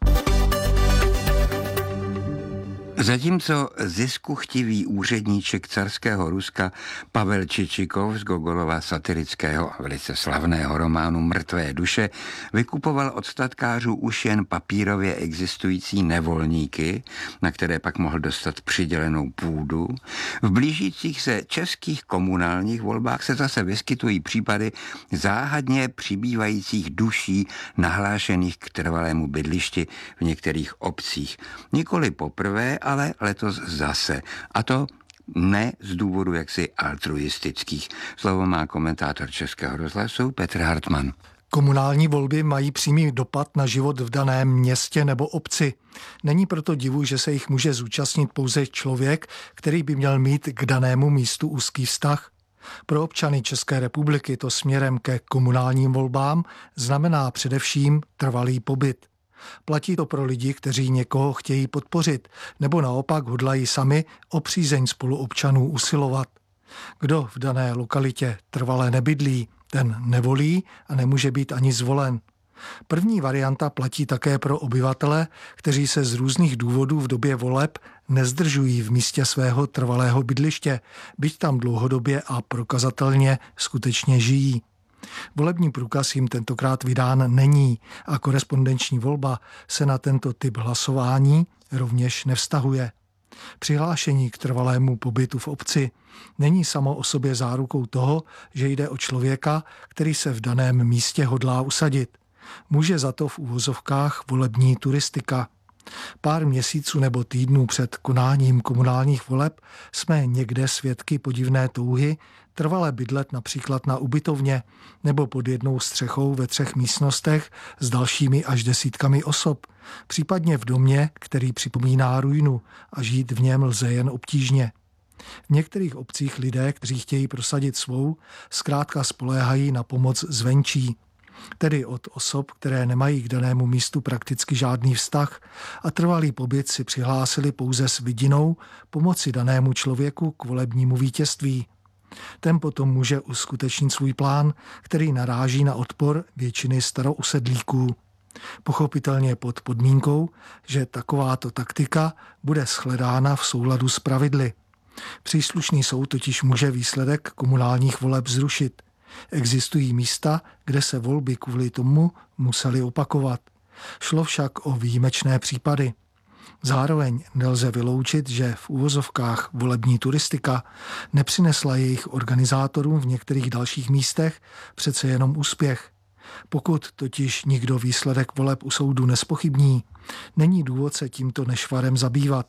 Zatímco ziskuchtivý úředníček carského Ruska Pavel Čičikov z Gogolova satirického a velice slavného románu Mrtvé duše vykupoval od statkářů už jen papírově existující nevolníky, na které pak mohl dostat přidělenou půdu, v blížících se českých komunálních volbách se zase vyskytují případy záhadně přibývajících duší nahlášených k trvalému bydlišti v některých obcích. Nikoli poprvé, ale letos zase. A to ne z důvodu jaksi altruistických. Slovo má komentátor Českého rozhlasu Petr Hartmann.
Komunální volby mají přímý dopad na život v daném městě nebo obci. Není proto divu, že se jich může zúčastnit pouze člověk, který by měl mít k danému místu úzký vztah. Pro občany České republiky to směrem ke komunálním volbám znamená především trvalý pobyt. Platí to pro lidi, kteří někoho chtějí podpořit, nebo naopak hodlají sami o přízeň spoluobčanů usilovat. Kdo v dané lokalitě trvale nebydlí, ten nevolí a nemůže být ani zvolen. První varianta platí také pro obyvatele, kteří se z různých důvodů v době voleb nezdržují v místě svého trvalého bydliště, byť tam dlouhodobě a prokazatelně skutečně žijí. Volební průkaz jim tentokrát vydán není a korespondenční volba se na tento typ hlasování rovněž nevztahuje. Přihlášení k trvalému pobytu v obci není samo o sobě zárukou toho, že jde o člověka, který se v daném místě hodlá usadit. Může za to v uvozovkách volební turistika. Pár měsíců nebo týdnů před konáním komunálních voleb jsme někde svědky podivné touhy trvale bydlet například na ubytovně nebo pod jednou střechou ve třech místnostech s dalšími až desítkami osob, případně v domě, který připomíná ruinu a žít v něm lze jen obtížně. V některých obcích lidé, kteří chtějí prosadit svou, zkrátka spoléhají na pomoc zvenčí, tedy od osob, které nemají k danému místu prakticky žádný vztah a trvalý pobyt si přihlásili pouze s vidinou pomoci danému člověku k volebnímu vítězství. Ten potom může uskutečnit svůj plán, který naráží na odpor většiny starousedlíků. Pochopitelně pod podmínkou, že takováto taktika bude shledána v souladu s pravidly. Příslušný soud totiž může výsledek komunálních voleb zrušit. Existují místa, kde se volby kvůli tomu musely opakovat. Šlo však o výjimečné případy. Zároveň nelze vyloučit, že v úvozovkách volební turistika nepřinesla jejich organizátorům v některých dalších místech přece jenom úspěch. Pokud totiž nikdo výsledek voleb u soudu nespochybní, není důvod se tímto nešvarem zabývat.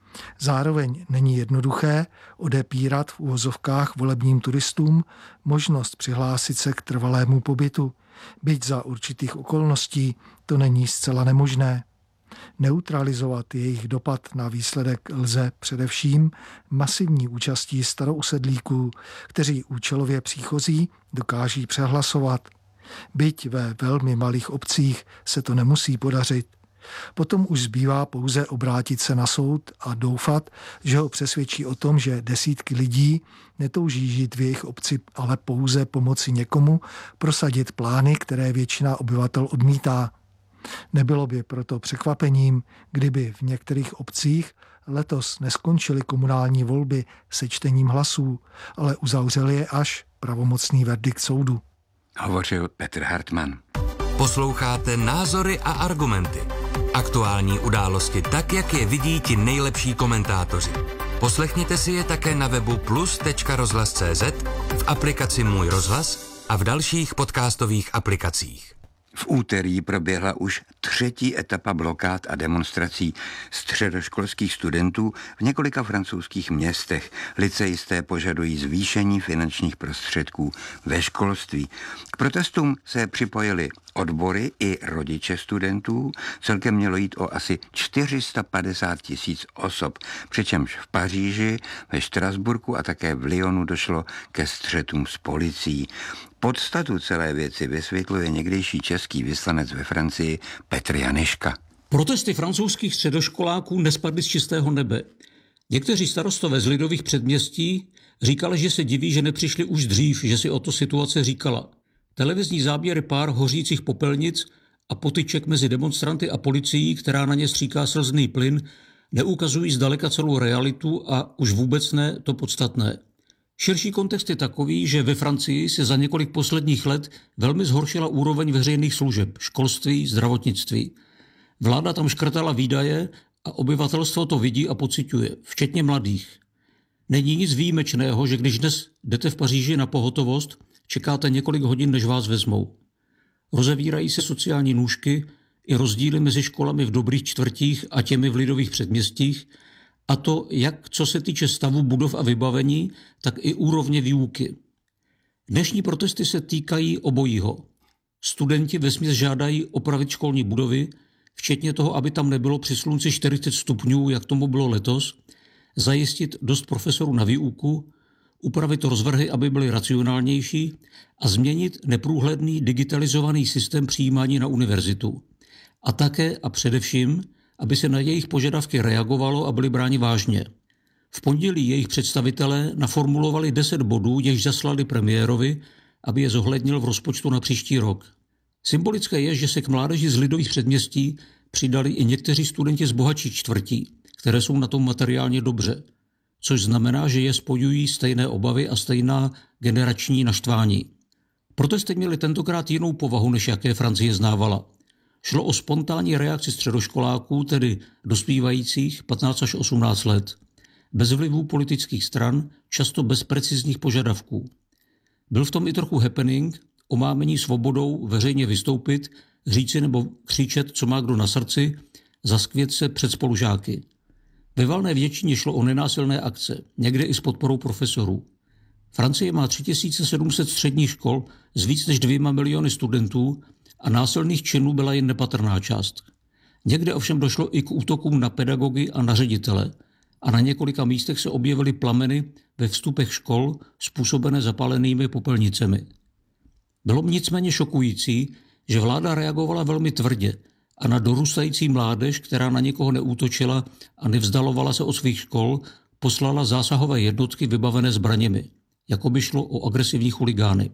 Zároveň není jednoduché odepírat v uvozovkách volebním turistům možnost přihlásit se k trvalému pobytu, byť za určitých okolností to není zcela nemožné. Neutralizovat jejich dopad na výsledek lze především masivní účastí starousedlíků, kteří účelově příchozí dokáží přehlasovat. Byť ve velmi malých obcích se to nemusí podařit. Potom už zbývá pouze obrátit se na soud a doufat, že ho přesvědčí o tom, že desítky lidí netouží žít v jejich obci, ale pouze pomoci někomu prosadit plány, které většina obyvatel odmítá. Nebylo by proto překvapením, kdyby v některých obcích letos neskončily komunální volby sečtením hlasů, ale uzavřeli je až pravomocný verdikt soudu.
Hovořil Petr Hartmann.
Posloucháte Názory a argumenty. Aktuální události tak, jak je vidí ti nejlepší komentátoři. Poslechněte si je také na webu plus tečka rozhlas tečka cé zet, v aplikaci Můj rozhlas a v dalších podcastových aplikacích.
V úterý proběhla už třetí etapa blokád a demonstrací středoškolských studentů v několika francouzských městech. Licejisté požadují zvýšení finančních prostředků ve školství. K protestům se připojili odbory i rodiče studentů. Celkem mělo jít o asi čtyři sta padesát tisíc osob, přičemž v Paříži, ve Štrasburku a také v Lyonu došlo ke střetům s policií. Podstatu celé věci vysvětluje někdejší český vyslanec ve Francii Petr Janiška.
Protesty francouzských středoškoláků nespadly z čistého nebe. Někteří starostové z lidových předměstí říkali, že se diví, že nepřišli už dřív, že si o to situace říkala. Televizní záběry pár hořících popelnic a potyček mezi demonstranty a policií, která na ně stříká slzný plyn, neukazují zdaleka celou realitu a už vůbec ne to podstatné. Širší kontext je takový, že ve Francii se za několik posledních let velmi zhoršila úroveň veřejných služeb, školství, zdravotnictví. Vláda tam škrtala výdaje a obyvatelstvo to vidí a pociťuje, včetně mladých. Není nic výjimečného, že když dnes jdete v Paříži na pohotovost, čekáte několik hodin, než vás vezmou. Rozevírají se sociální nůžky i rozdíly mezi školami v dobrých čtvrtích a těmi v lidových předměstích, a to jak co se týče stavu budov a vybavení, tak i úrovně výuky. Dnešní protesty se týkají obojího. Studenti vesměs žádají opravit školní budovy, včetně toho, aby tam nebylo při slunci čtyřicet stupňů, jak tomu bylo letos, zajistit dost profesorů na výuku, upravit rozvrhy, aby byly racionálnější a změnit neprůhledný digitalizovaný systém přijímání na univerzitu. A také a především, aby se na jejich požadavky reagovalo a byly bráni vážně. V pondělí jejich představitelé naformulovali deset bodů, jež zaslali premiérovi, aby je zohlednil v rozpočtu na příští rok. Symbolické je, že se k mládeži z lidových předměstí přidali i někteří studenti z bohatších čtvrtí, které jsou na tom materiálně dobře, což znamená, že je spojují stejné obavy a stejná generační naštvání. Protesty měly tentokrát jinou povahu, než jaké Francie znávala. Šlo o spontánní reakci středoškoláků, tedy dospívajících patnáct až osmnáct let, bez vlivu politických stran, často bez precizních požadavků. Byl v tom i trochu happening, omámení svobodou veřejně vystoupit, říci nebo křičet, co má kdo na srdci, zaskvět se před spolužáky. Ve valné většině šlo o nenásilné akce, někde i s podporou profesorů. Francie má tři tisíce sedm set středních škol s víc než dvěma miliony studentů a násilných činů byla jen nepatrná část. Někde ovšem došlo i k útokům na pedagogy a na ředitele a na několika místech se objevily plameny ve vstupech škol způsobené zapálenými popelnicemi. Bylo nicméně šokující, že vláda reagovala velmi tvrdě a na dorůstající mládež, která na někoho neútočila a nevzdalovala se od svých škol, poslala zásahové jednotky vybavené zbraněmi, jako by šlo o agresivní chuligány.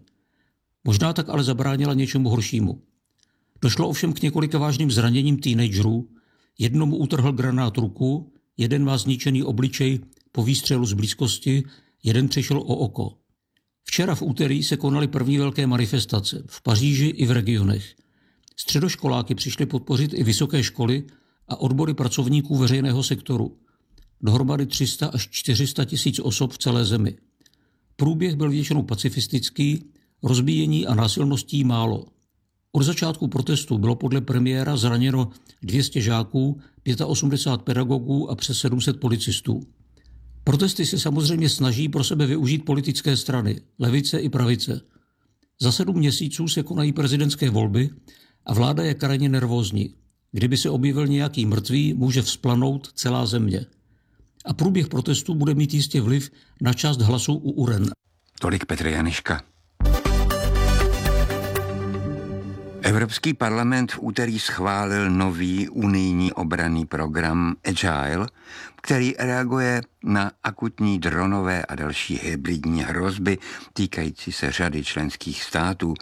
Možná tak ale zabránila něčemu horšímu. Došlo ovšem k několika vážným zraněním teenagerů, jednomu utrhl granát ruku, jeden má zničený obličej po výstřelu z blízkosti, jeden přišel o oko. Včera v úterý se konaly první velké manifestace v Paříži i v regionech. Středoškoláky přišli podpořit i vysoké školy a odbory pracovníků veřejného sektoru. Dohromady tři sta až čtyři sta tisíc osob v celé zemi. Průběh byl většinou pacifistický, rozbíjení a násilností málo. Od začátku protestu bylo podle premiéra zraněno dvě stě žáků, osmdesát pět pedagogů a přes sedm set policistů. Protesty se samozřejmě snaží pro sebe využít politické strany, levice i pravice. Za sedm měsíců se konají prezidentské volby a vláda je krajně nervózní. Kdyby se objevil nějaký mrtvý, může vzplanout celá země. A průběh protestů bude mít jistě vliv na část hlasů u uren.
Tolik Petr Janiška. Evropský parlament v úterý schválil nový unijní obranný program Agile, který reaguje na akutní dronové a další hybridní hrozby týkající se řady členských států.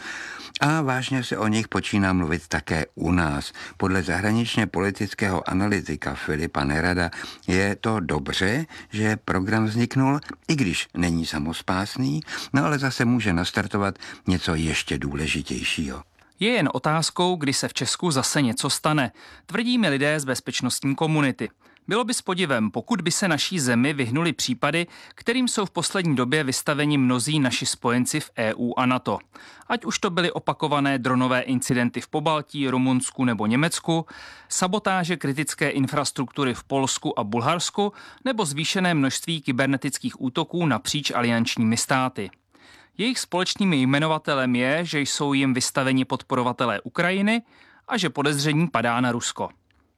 A vážně se o nich počíná mluvit také u nás. Podle zahraničně politického analytika Filipa Nerada je to dobře, že program vzniknul, i když není samospásný, no ale zase může nastartovat něco ještě důležitějšího.
Je jen otázkou, kdy se v Česku zase něco stane, tvrdí mi lidé z bezpečnostní komunity. Bylo by s podivem, pokud by se naší zemi vyhnuli případy, kterým jsou v poslední době vystaveni mnozí naši spojenci v E U a NATO. Ať už to byly opakované dronové incidenty v Pobaltí, Rumunsku nebo Německu, sabotáže kritické infrastruktury v Polsku a Bulharsku nebo zvýšené množství kybernetických útoků napříč aliančními státy. Jejich společným jmenovatelem je, že jsou jim vystaveni podporovatelé Ukrajiny a že podezření padá na Rusko.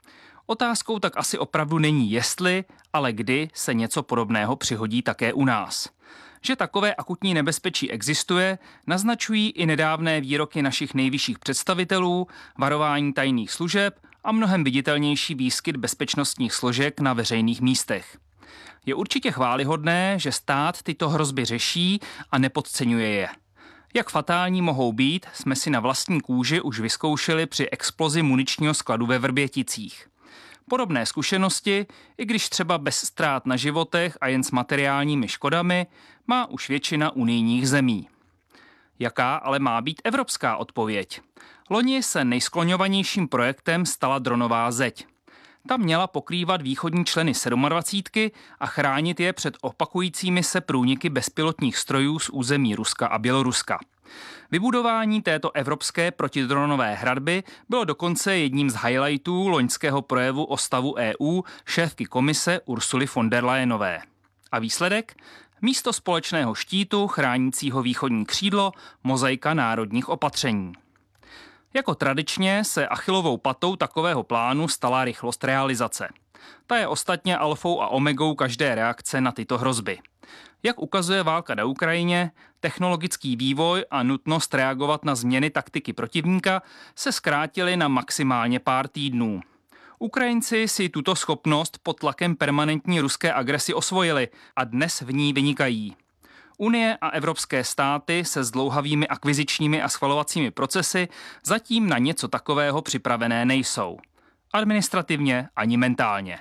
Otázkou tak asi opravdu není jestli, ale kdy se něco podobného přihodí také u nás. Že takové akutní nebezpečí existuje, naznačují i nedávné výroky našich nejvyšších představitelů, varování tajných služeb a mnohem viditelnější výskyt bezpečnostních složek na veřejných místech. Je určitě chvályhodné, že stát tyto hrozby řeší a nepodceňuje je. Jak fatální mohou být, jsme si na vlastní kůži už vyzkoušeli při explozi muničního skladu ve Vrběticích. Podobné zkušenosti, i když třeba bez ztrát na životech a jen s materiálními škodami, má už většina unijních zemí. Jaká ale má být evropská odpověď? Loni se nejskloňovanějším projektem stala dronová zeď. Ta měla pokrývat východní členy sedmadvacítky a chránit je před opakujícími se průniky bezpilotních strojů z území Ruska a Běloruska. Vybudování této evropské protidronové hradby bylo dokonce jedním z highlightů loňského projevu o stavu E U šéfky komise Ursuly von der Leyenové. A výsledek? Místo společného štítu chránícího východní křídlo mozaika národních opatření. Jako tradičně se Achillovou patou takového plánu stala rychlost realizace. Ta je ostatně alfou a omegou každé reakce na tyto hrozby. Jak ukazuje válka na Ukrajině, technologický vývoj a nutnost reagovat na změny taktiky protivníka se zkrátily na maximálně pár týdnů. Ukrajinci si tuto schopnost pod tlakem permanentní ruské agresi osvojili a dnes v ní vynikají. Unie a evropské státy se zdlouhavými akvizičními a schvalovacími procesy zatím na něco takového připravené nejsou. Administrativně ani mentálně.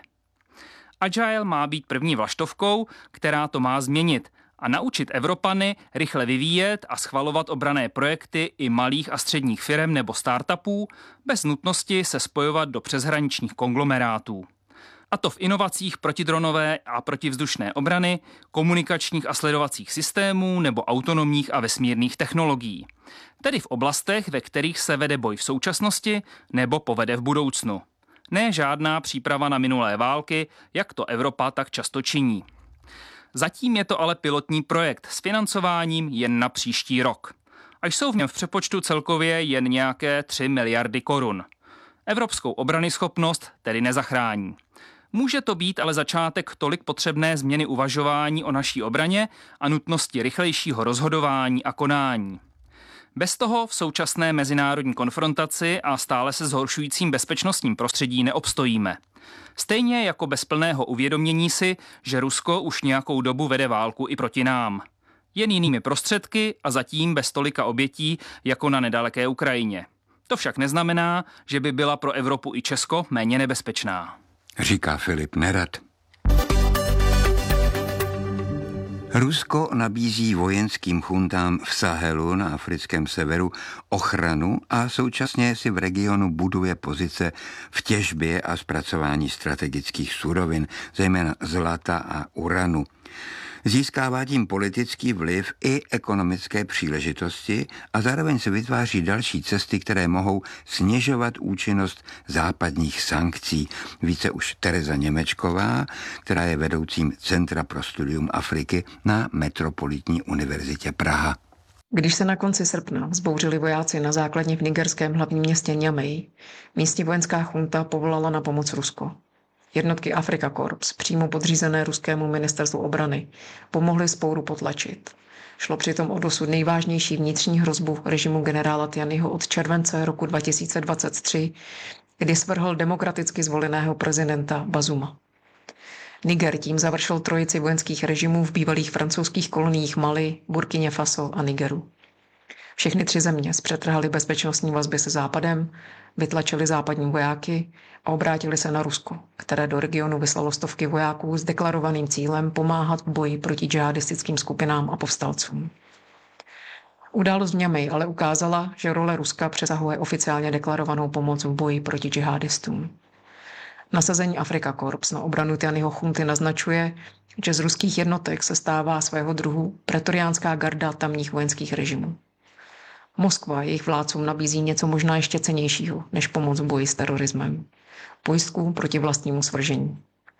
Agile má být první vlaštovkou, která to má změnit a naučit Evropany rychle vyvíjet a schvalovat obranné projekty i malých a středních firem nebo startupů bez nutnosti se spojovat do přeshraničních konglomerátů. A to v inovacích protidronové a protivzdušné obrany, komunikačních a sledovacích systémů nebo autonomních a vesmírných technologií. Tedy v oblastech, ve kterých se vede boj v současnosti nebo povede v budoucnu. Ne žádná příprava na minulé války, jak to Evropa tak často činí. Zatím je to ale pilotní projekt s financováním jen na příští rok. A jsou v něm v přepočtu celkově jen nějaké tři miliardy korun. Evropskou obranyschopnost tedy nezachrání. Může to být ale začátek tolik potřebné změny uvažování o naší obraně a nutnosti rychlejšího rozhodování a konání. Bez toho v současné mezinárodní konfrontaci a stále se zhoršujícím bezpečnostním prostředí neobstojíme. Stejně jako bez plného uvědomění si, že Rusko už nějakou dobu vede válku i proti nám. Jen jinými prostředky a zatím bez tolika obětí jako na nedaleké Ukrajině. To však neznamená, že by byla pro Evropu i Česko méně nebezpečná.
Říká Filip Nerad. Rusko nabízí vojenským chuntám v Sahelu na africkém severu ochranu a současně si v regionu buduje pozice v těžbě a zpracování strategických surovin, zejména zlata a uranu. Získává tím politický vliv i ekonomické příležitosti a zároveň se vytváří další cesty, které mohou snižovat účinnost západních sankcí. Více už Tereza Němečková, která je vedoucím Centra pro studium Afriky na Metropolitní univerzitě Praha.
Když se na konci srpna vzbouřili vojáci na základně v nigerském hlavním městě Niamey, místní vojenská chunta povolala na pomoc Rusko. Jednotky Afrika Korps, přímo podřízené ruskému ministerstvu obrany, pomohly vzpouru potlačit. Šlo přitom o dosud nejvážnější vnitřní hrozbu režimu generála Tianyho od července roku dva tisíce dvacet tři, kdy svrhl demokraticky zvoleného prezidenta Bazuma. Niger tím završil trojici vojenských režimů v bývalých francouzských koloniích Mali, Burkině Faso a Nigeru. Všechny tři země zpřetrhaly bezpečnostní vazby se Západem, vytlačili západní vojáky a obrátili se na Rusko, které do regionu vyslalo stovky vojáků s deklarovaným cílem pomáhat v boji proti džihadistickým skupinám a povstalcům. Událost v Niamey ale ukázala, že role Ruska přesahuje oficiálně deklarovanou pomoc v boji proti džihadistům. Nasazení Afrika Korps na obranu Tianyho chunty naznačuje, že z ruských jednotek se stává svého druhu pretoriánská garda tamních vojenských režimů. Moskva jejich vládcům nabízí něco možná ještě cennějšího, než pomoc v boji s terorismem. Pojistku proti vlastnímu svržení.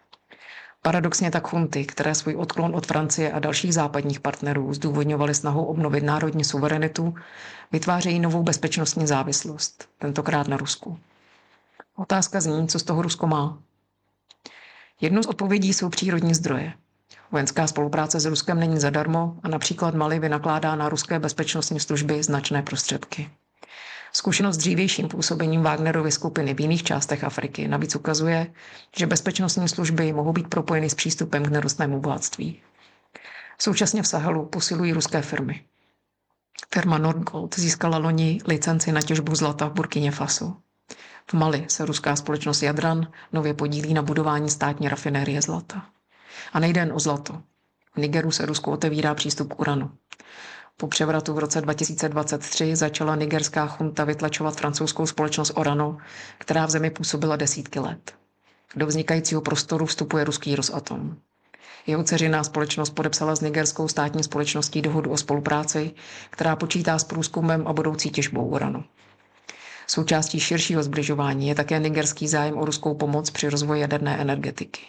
Paradoxně tak chunty, které svůj odklon od Francie a dalších západních partnerů zdůvodňovaly snahou obnovit národní suverenitu, vytvářejí novou bezpečnostní závislost, tentokrát na Rusku. Otázka zní, co z toho Rusko má. Jednou z odpovědí jsou přírodní zdroje. Vojenská spolupráce s Ruskem není zadarmo a například Mali vynakládá na ruské bezpečnostní služby značné prostředky. Zkušenost s dřívějším působením Wagnerovy skupiny v jiných částech Afriky navíc ukazuje, že bezpečnostní služby mohou být propojeny s přístupem k nerostnému bohatství. Současně v Sahelu posilují ruské firmy. Firma Nordgold získala loni licenci na těžbu zlata v Burkině Faso. V Mali se ruská společnost Jadran nově podílí na budování státní rafinérie zlata. A nejde jen o zlato. V Nigeru se Rusku otevírá přístup k uranu. Po převratu v roce dva tisíce dvacet tři začala nigerská chunta vytlačovat francouzskou společnost Orano, která v zemi působila desítky let. Do vznikajícího prostoru vstupuje ruský Rosatom. Jeho dceřiná společnost podepsala s nigerskou státní společností dohodu o spolupráci, která počítá s průzkumem a budoucí těžbou uranu. Součástí širšího zbližování je také nigerský zájem o ruskou pomoc při rozvoji jaderné energetiky.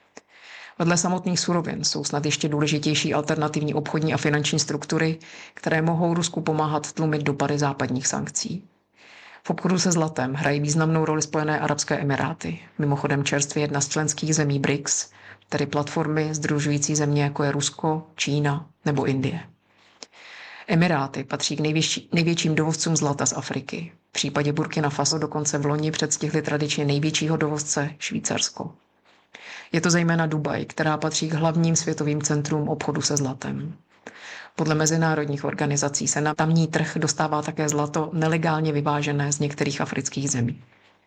Vedle samotných surovin jsou snad ještě důležitější alternativní obchodní a finanční struktury, které mohou Rusku pomáhat tlumit dopady západních sankcí. V obchodu se zlatem hrají významnou roli Spojené arabské emiráty, mimochodem čerstvě jedna z členských zemí B R I C S, tedy platformy sdružující země jako je Rusko, Čína nebo Indie. Emiráty patří k největší, největším dovozcům zlata z Afriky. V případě Burkina Faso dokonce v loni předstihli tradičně největšího dovozce Švýcarsko. Je to zejména Dubaj, která patří k hlavním světovým centrům obchodu se zlatem. Podle mezinárodních organizací se na tamní trh dostává také zlato nelegálně vyvážené z některých afrických zemí.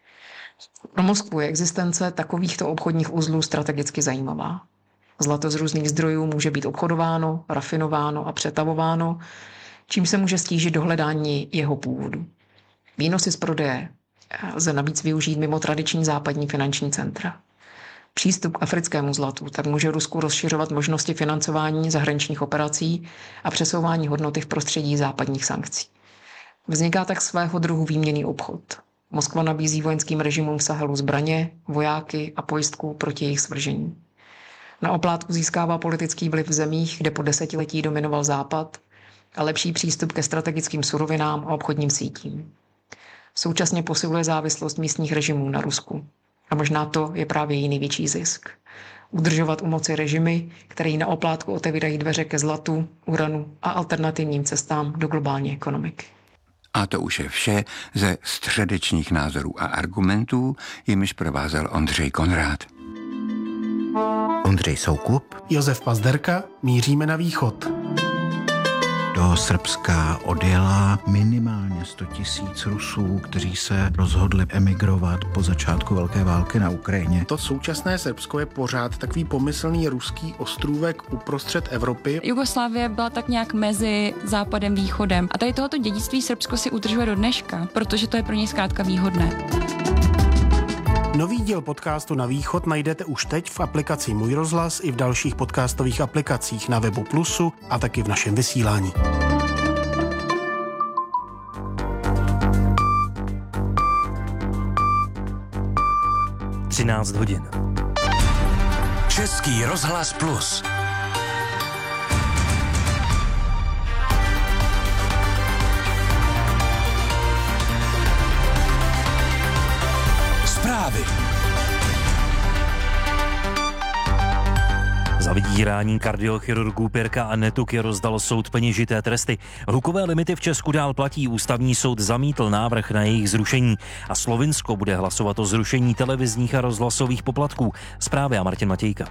Pro Moskvu je existence takovýchto obchodních uzlů strategicky zajímavá. Zlato z různých zdrojů může být obchodováno, rafinováno a přetavováno, čím se může stížit dohledání jeho původu. Výnosy z prodeje lze navíc využít mimo tradiční západní finanční centra. Přístup k africkému zlatu tak může Rusku rozšiřovat možnosti financování zahraničních operací a přesouvání hodnoty v prostředí západních sankcí. Vzniká tak svého druhu výměnný obchod. Moskva nabízí vojenským režimům v Sahelu zbraně, vojáky a pojistku proti jejich svržení. Na oplátku získává politický vliv v zemích, kde po desetiletí dominoval Západ, a lepší přístup ke strategickým surovinám a obchodním sítím. Současně posiluje závislost místních režimů na Rusku. A možná to je právě její největší zisk. Udržovat u moci režimy, které na oplátku otevírají dveře ke zlatu, uranu a alternativním cestám do globální ekonomiky.
A to už je vše ze středečních názorů a argumentů, jimiž provázel Ondřej Konrád.
Ondřej Soukup,
Josef Pazderka, míříme na východ.
Do do Srbska odjela minimálně sto tisíc Rusů, kteří se rozhodli emigrovat po začátku velké války na Ukrajině.
To současné Srbsko je pořád takový pomyslný ruský ostrůvek uprostřed Evropy.
Jugoslávie byla tak nějak mezi západem a východem. A tady tohoto dědictví Srbsko si udržuje do dneška, protože to je pro něj zkrátka výhodné.
Nový díl podcastu Na východ najdete už teď v aplikaci Můj rozhlas i v dalších podcastových aplikacích na webu Plusu a taky v našem vysílání.
třináct hodin.
Český rozhlas Plus. Zprávy.
Za vydírání kardiochirurgů Pirka a Netuky rozdal soud peněžité tresty. Hlukové limity v Česku dál platí. Ústavní soud zamítl návrh na jejich zrušení a Slovinsko bude hlasovat o zrušení televizních a rozhlasových poplatků. Zprávy a Martin Matějka.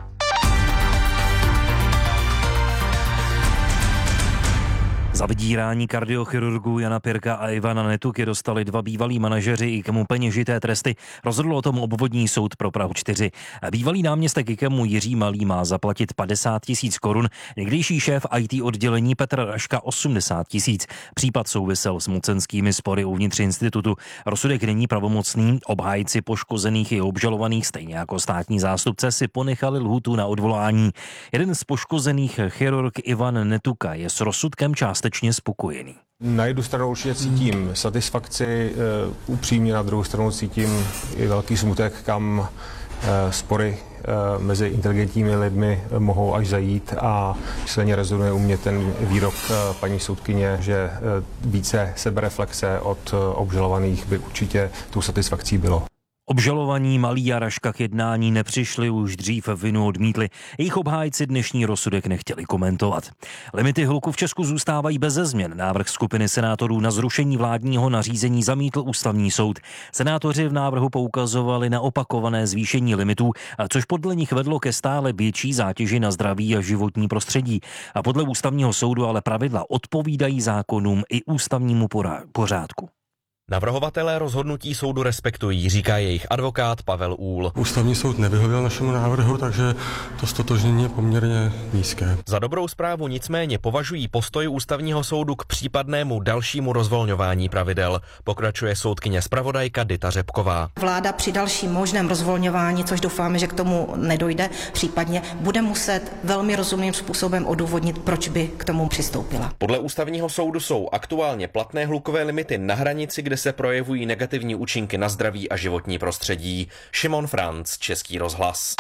Za vydírání kardiochirurgů Jana Pirka a Ivana Netuky dostali dva bývalí manažeři IKEMu peněžité tresty. Rozhodl o tom obvodní soud pro Prahu čtyři. Bývalý náměstek IKEMu Jiří Malý má zaplatit padesát tisíc korun, někdejší šéf í té oddělení Petr Raška osmdesát tisíc. Případ souvisel s mocenskými spory uvnitř institutu. Rozsudek není pravomocný, obhájci poškozených i obžalovaných, stejně jako státní zástupce, si ponechali lhůtu na odvolání. Jeden z poškozených, chirurg Ivan Netuka, je s rozsudkem částečně spokojený.
Na jednu stranu určitě cítím satisfakci, uh, upřímně, na druhou stranu cítím i velký smutek, kam uh, spory uh, mezi inteligentními lidmi mohou až zajít, a silně rezonuje u mě ten výrok uh, paní soudkyně, že uh, více sebereflexe od uh, obžalovaných by určitě tou satisfakcí bylo.
Obžalovaní Malý a Raška k jednání nepřišli, už dřív vinu odmítli. Jejich obhájci dnešní rozsudek nechtěli komentovat. Limity hluku v Česku zůstávají beze změn. Návrh skupiny senátorů na zrušení vládního nařízení zamítl ústavní soud. Senátoři v návrhu poukazovali na opakované zvýšení limitů, což podle nich vedlo ke stále větší zátěži na zdraví a životní prostředí. A podle ústavního soudu ale pravidla odpovídají zákonům i ústavnímu pořádku.
Navrhovatelé rozhodnutí soudu respektují, říká jejich advokát Pavel Úl.
Ústavní soud nevyhověl našemu návrhu, takže to ztotožnění je poměrně nízké.
Za dobrou zprávu nicméně považují postoj ústavního soudu k případnému dalšímu rozvolňování pravidel. Pokračuje soudkyně zpravodajka Dita Řepková.
Vláda při dalším možném rozvolňování, což doufáme, že k tomu nedojde, případně bude muset velmi rozumným způsobem odůvodnit, proč by k tomu přistoupila.
Podle ústavního soudu jsou aktuálně platné hlukové limity na hranici, kde se projevují negativní účinky na zdraví a životní prostředí. Šimon Franc, Český rozhlas.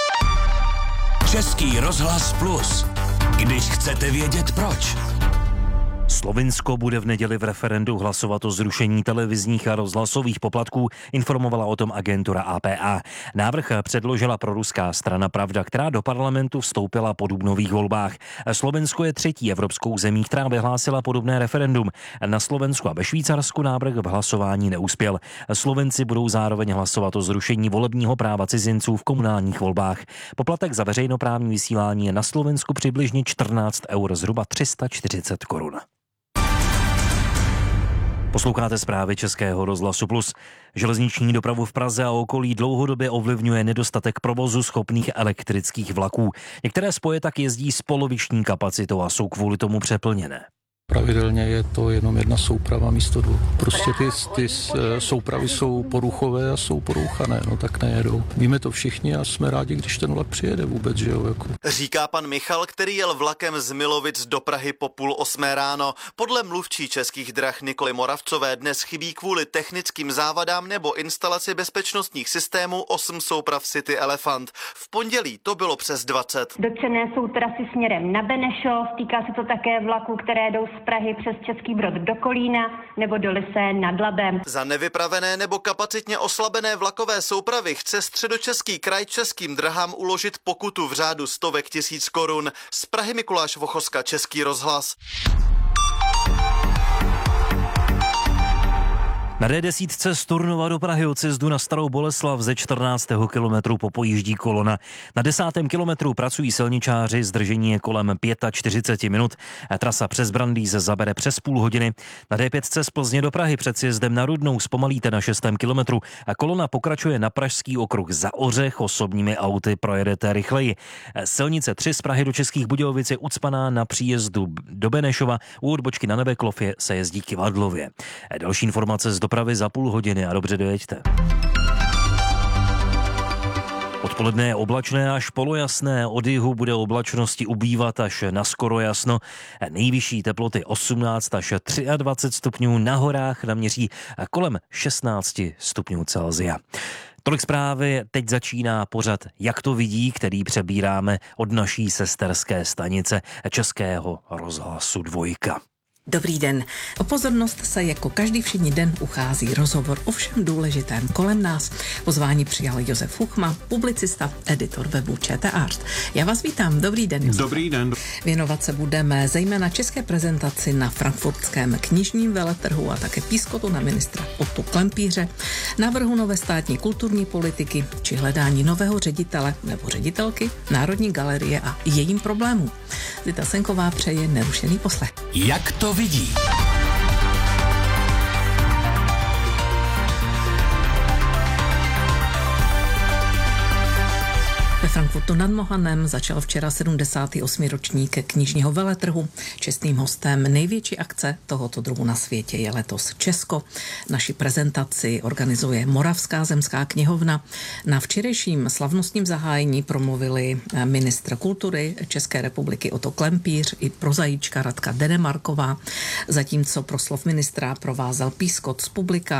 Český rozhlas Plus. Když chcete vědět proč.
Slovinsko bude v neděli v referendu hlasovat o zrušení televizních a rozhlasových poplatků, informovala o tom agentura á pé á. Návrh předložila proruská strana Pravda, která do parlamentu vstoupila po dubnových volbách. Slovensko je třetí evropskou zemí, která vyhlásila podobné referendum. Na Slovensku a ve Švýcarsku návrh v hlasování neuspěl. Slovenci budou zároveň hlasovat o zrušení volebního práva cizinců v komunálních volbách. Poplatek za veřejnoprávní vysílání je na Slovensku přibližně čtrnáct eur, zhruba tři sta čtyřicet korun. Posloucháte zprávy Českého rozhlasu Plus. Železniční dopravu v Praze a okolí dlouhodobě ovlivňuje nedostatek provozu schopných elektrických vlaků. Některé spoje tak jezdí s poloviční kapacitou a jsou kvůli tomu přeplněné.
Pravidelně je to jenom jedna souprava místo dvou. Prostě ty, ty soupravy jsou poruchové a jsou porouchané, no tak nejedou. Víme to všichni a jsme rádi, když ten vlak přijede vůbec, že jo. Jako.
Říká pan Michal, který jel vlakem z Milovic do Prahy po půl osmé ráno. Podle mluvčí Českých drah Nikoly Moravcové dnes chybí kvůli technickým závadám nebo instalaci bezpečnostních systémů osm souprav City Elephant. V pondělí to bylo přes dvacet.
Dotčené jsou trasy směrem na Benešov, týká se to také vlaků, které jdou z Prahy přes Český Brod do Kolína nebo do Lysé nad Labem.
Za nevypravené nebo kapacitně oslabené vlakové soupravy chce Středočeský kraj Českým drahám uložit pokutu v řádu stovek tisíc korun. Z Prahy Mikuláš Vochoska, Český rozhlas.
Na D deset z Turnova do Prahy od sjezdu na Starou Boleslav ze čtrnáctého kilometru popojíždí kolona. Na desátém kilometru pracují silničáři, zdržení je kolem čtyřicet pět minut. Trasa přes Brandýs zabere přes půl hodiny. Na D pět z Plzně do Prahy před sjezdem na Rudnou zpomalíte na šestém kilometru a kolona pokračuje na Pražský okruh za Ořech, osobními auty projedete rychleji. Silnice tři z Prahy do Českých Budějovic je ucpaná na příjezdu do Benešova, u odbočky na Nebeklofě se jezdí Kivadlově. Další informace z dopravy za půl hodiny a dobře dojeďte. Odpoledne je oblačné až polojasné, od jihu bude oblačnosti ubývat až na skoro jasno. Nejvyšší teploty osmnáct až dvacet tři stupňů, na horách naměří kolem šestnáct stupňů Celsia. Tolik zprávy, teď začíná pořad Jak to vidí, který přebíráme od naší sesterské stanice Českého rozhlasu Dvojka.
Dobrý den. O pozornost se jako každý všední den uchází rozhovor o všem důležitém kolem nás. Pozvání přijal Josef Fuchma, publicista, editor webu ČT-Art. Já vás vítám. Dobrý den, Josef.
Dobrý den.
Věnovat se budeme zejména české prezentaci na frankfurtském knižním veletrhu a také pískotu na ministra Ottu Klempíře, návrhu nové státní kulturní politiky či hledání nového ředitele nebo ředitelky Národní galerie a jejím problémů. Zita Senková přeje nerušený poslech.
Jak to vidí?
Ve Frankfurtu nad Mohanem začal včera sedmdesátý osmý ročník knižního veletrhu. Čestným hostem největší akce tohoto druhu na světě je letos Česko. Naši prezentaci organizuje Moravská zemská knihovna. Na včerejším slavnostním zahájení promluvili ministr kultury České republiky Otto Klempíř i prozajíčka Radka Denemarková, zatímco proslov ministra provázel pískot z publika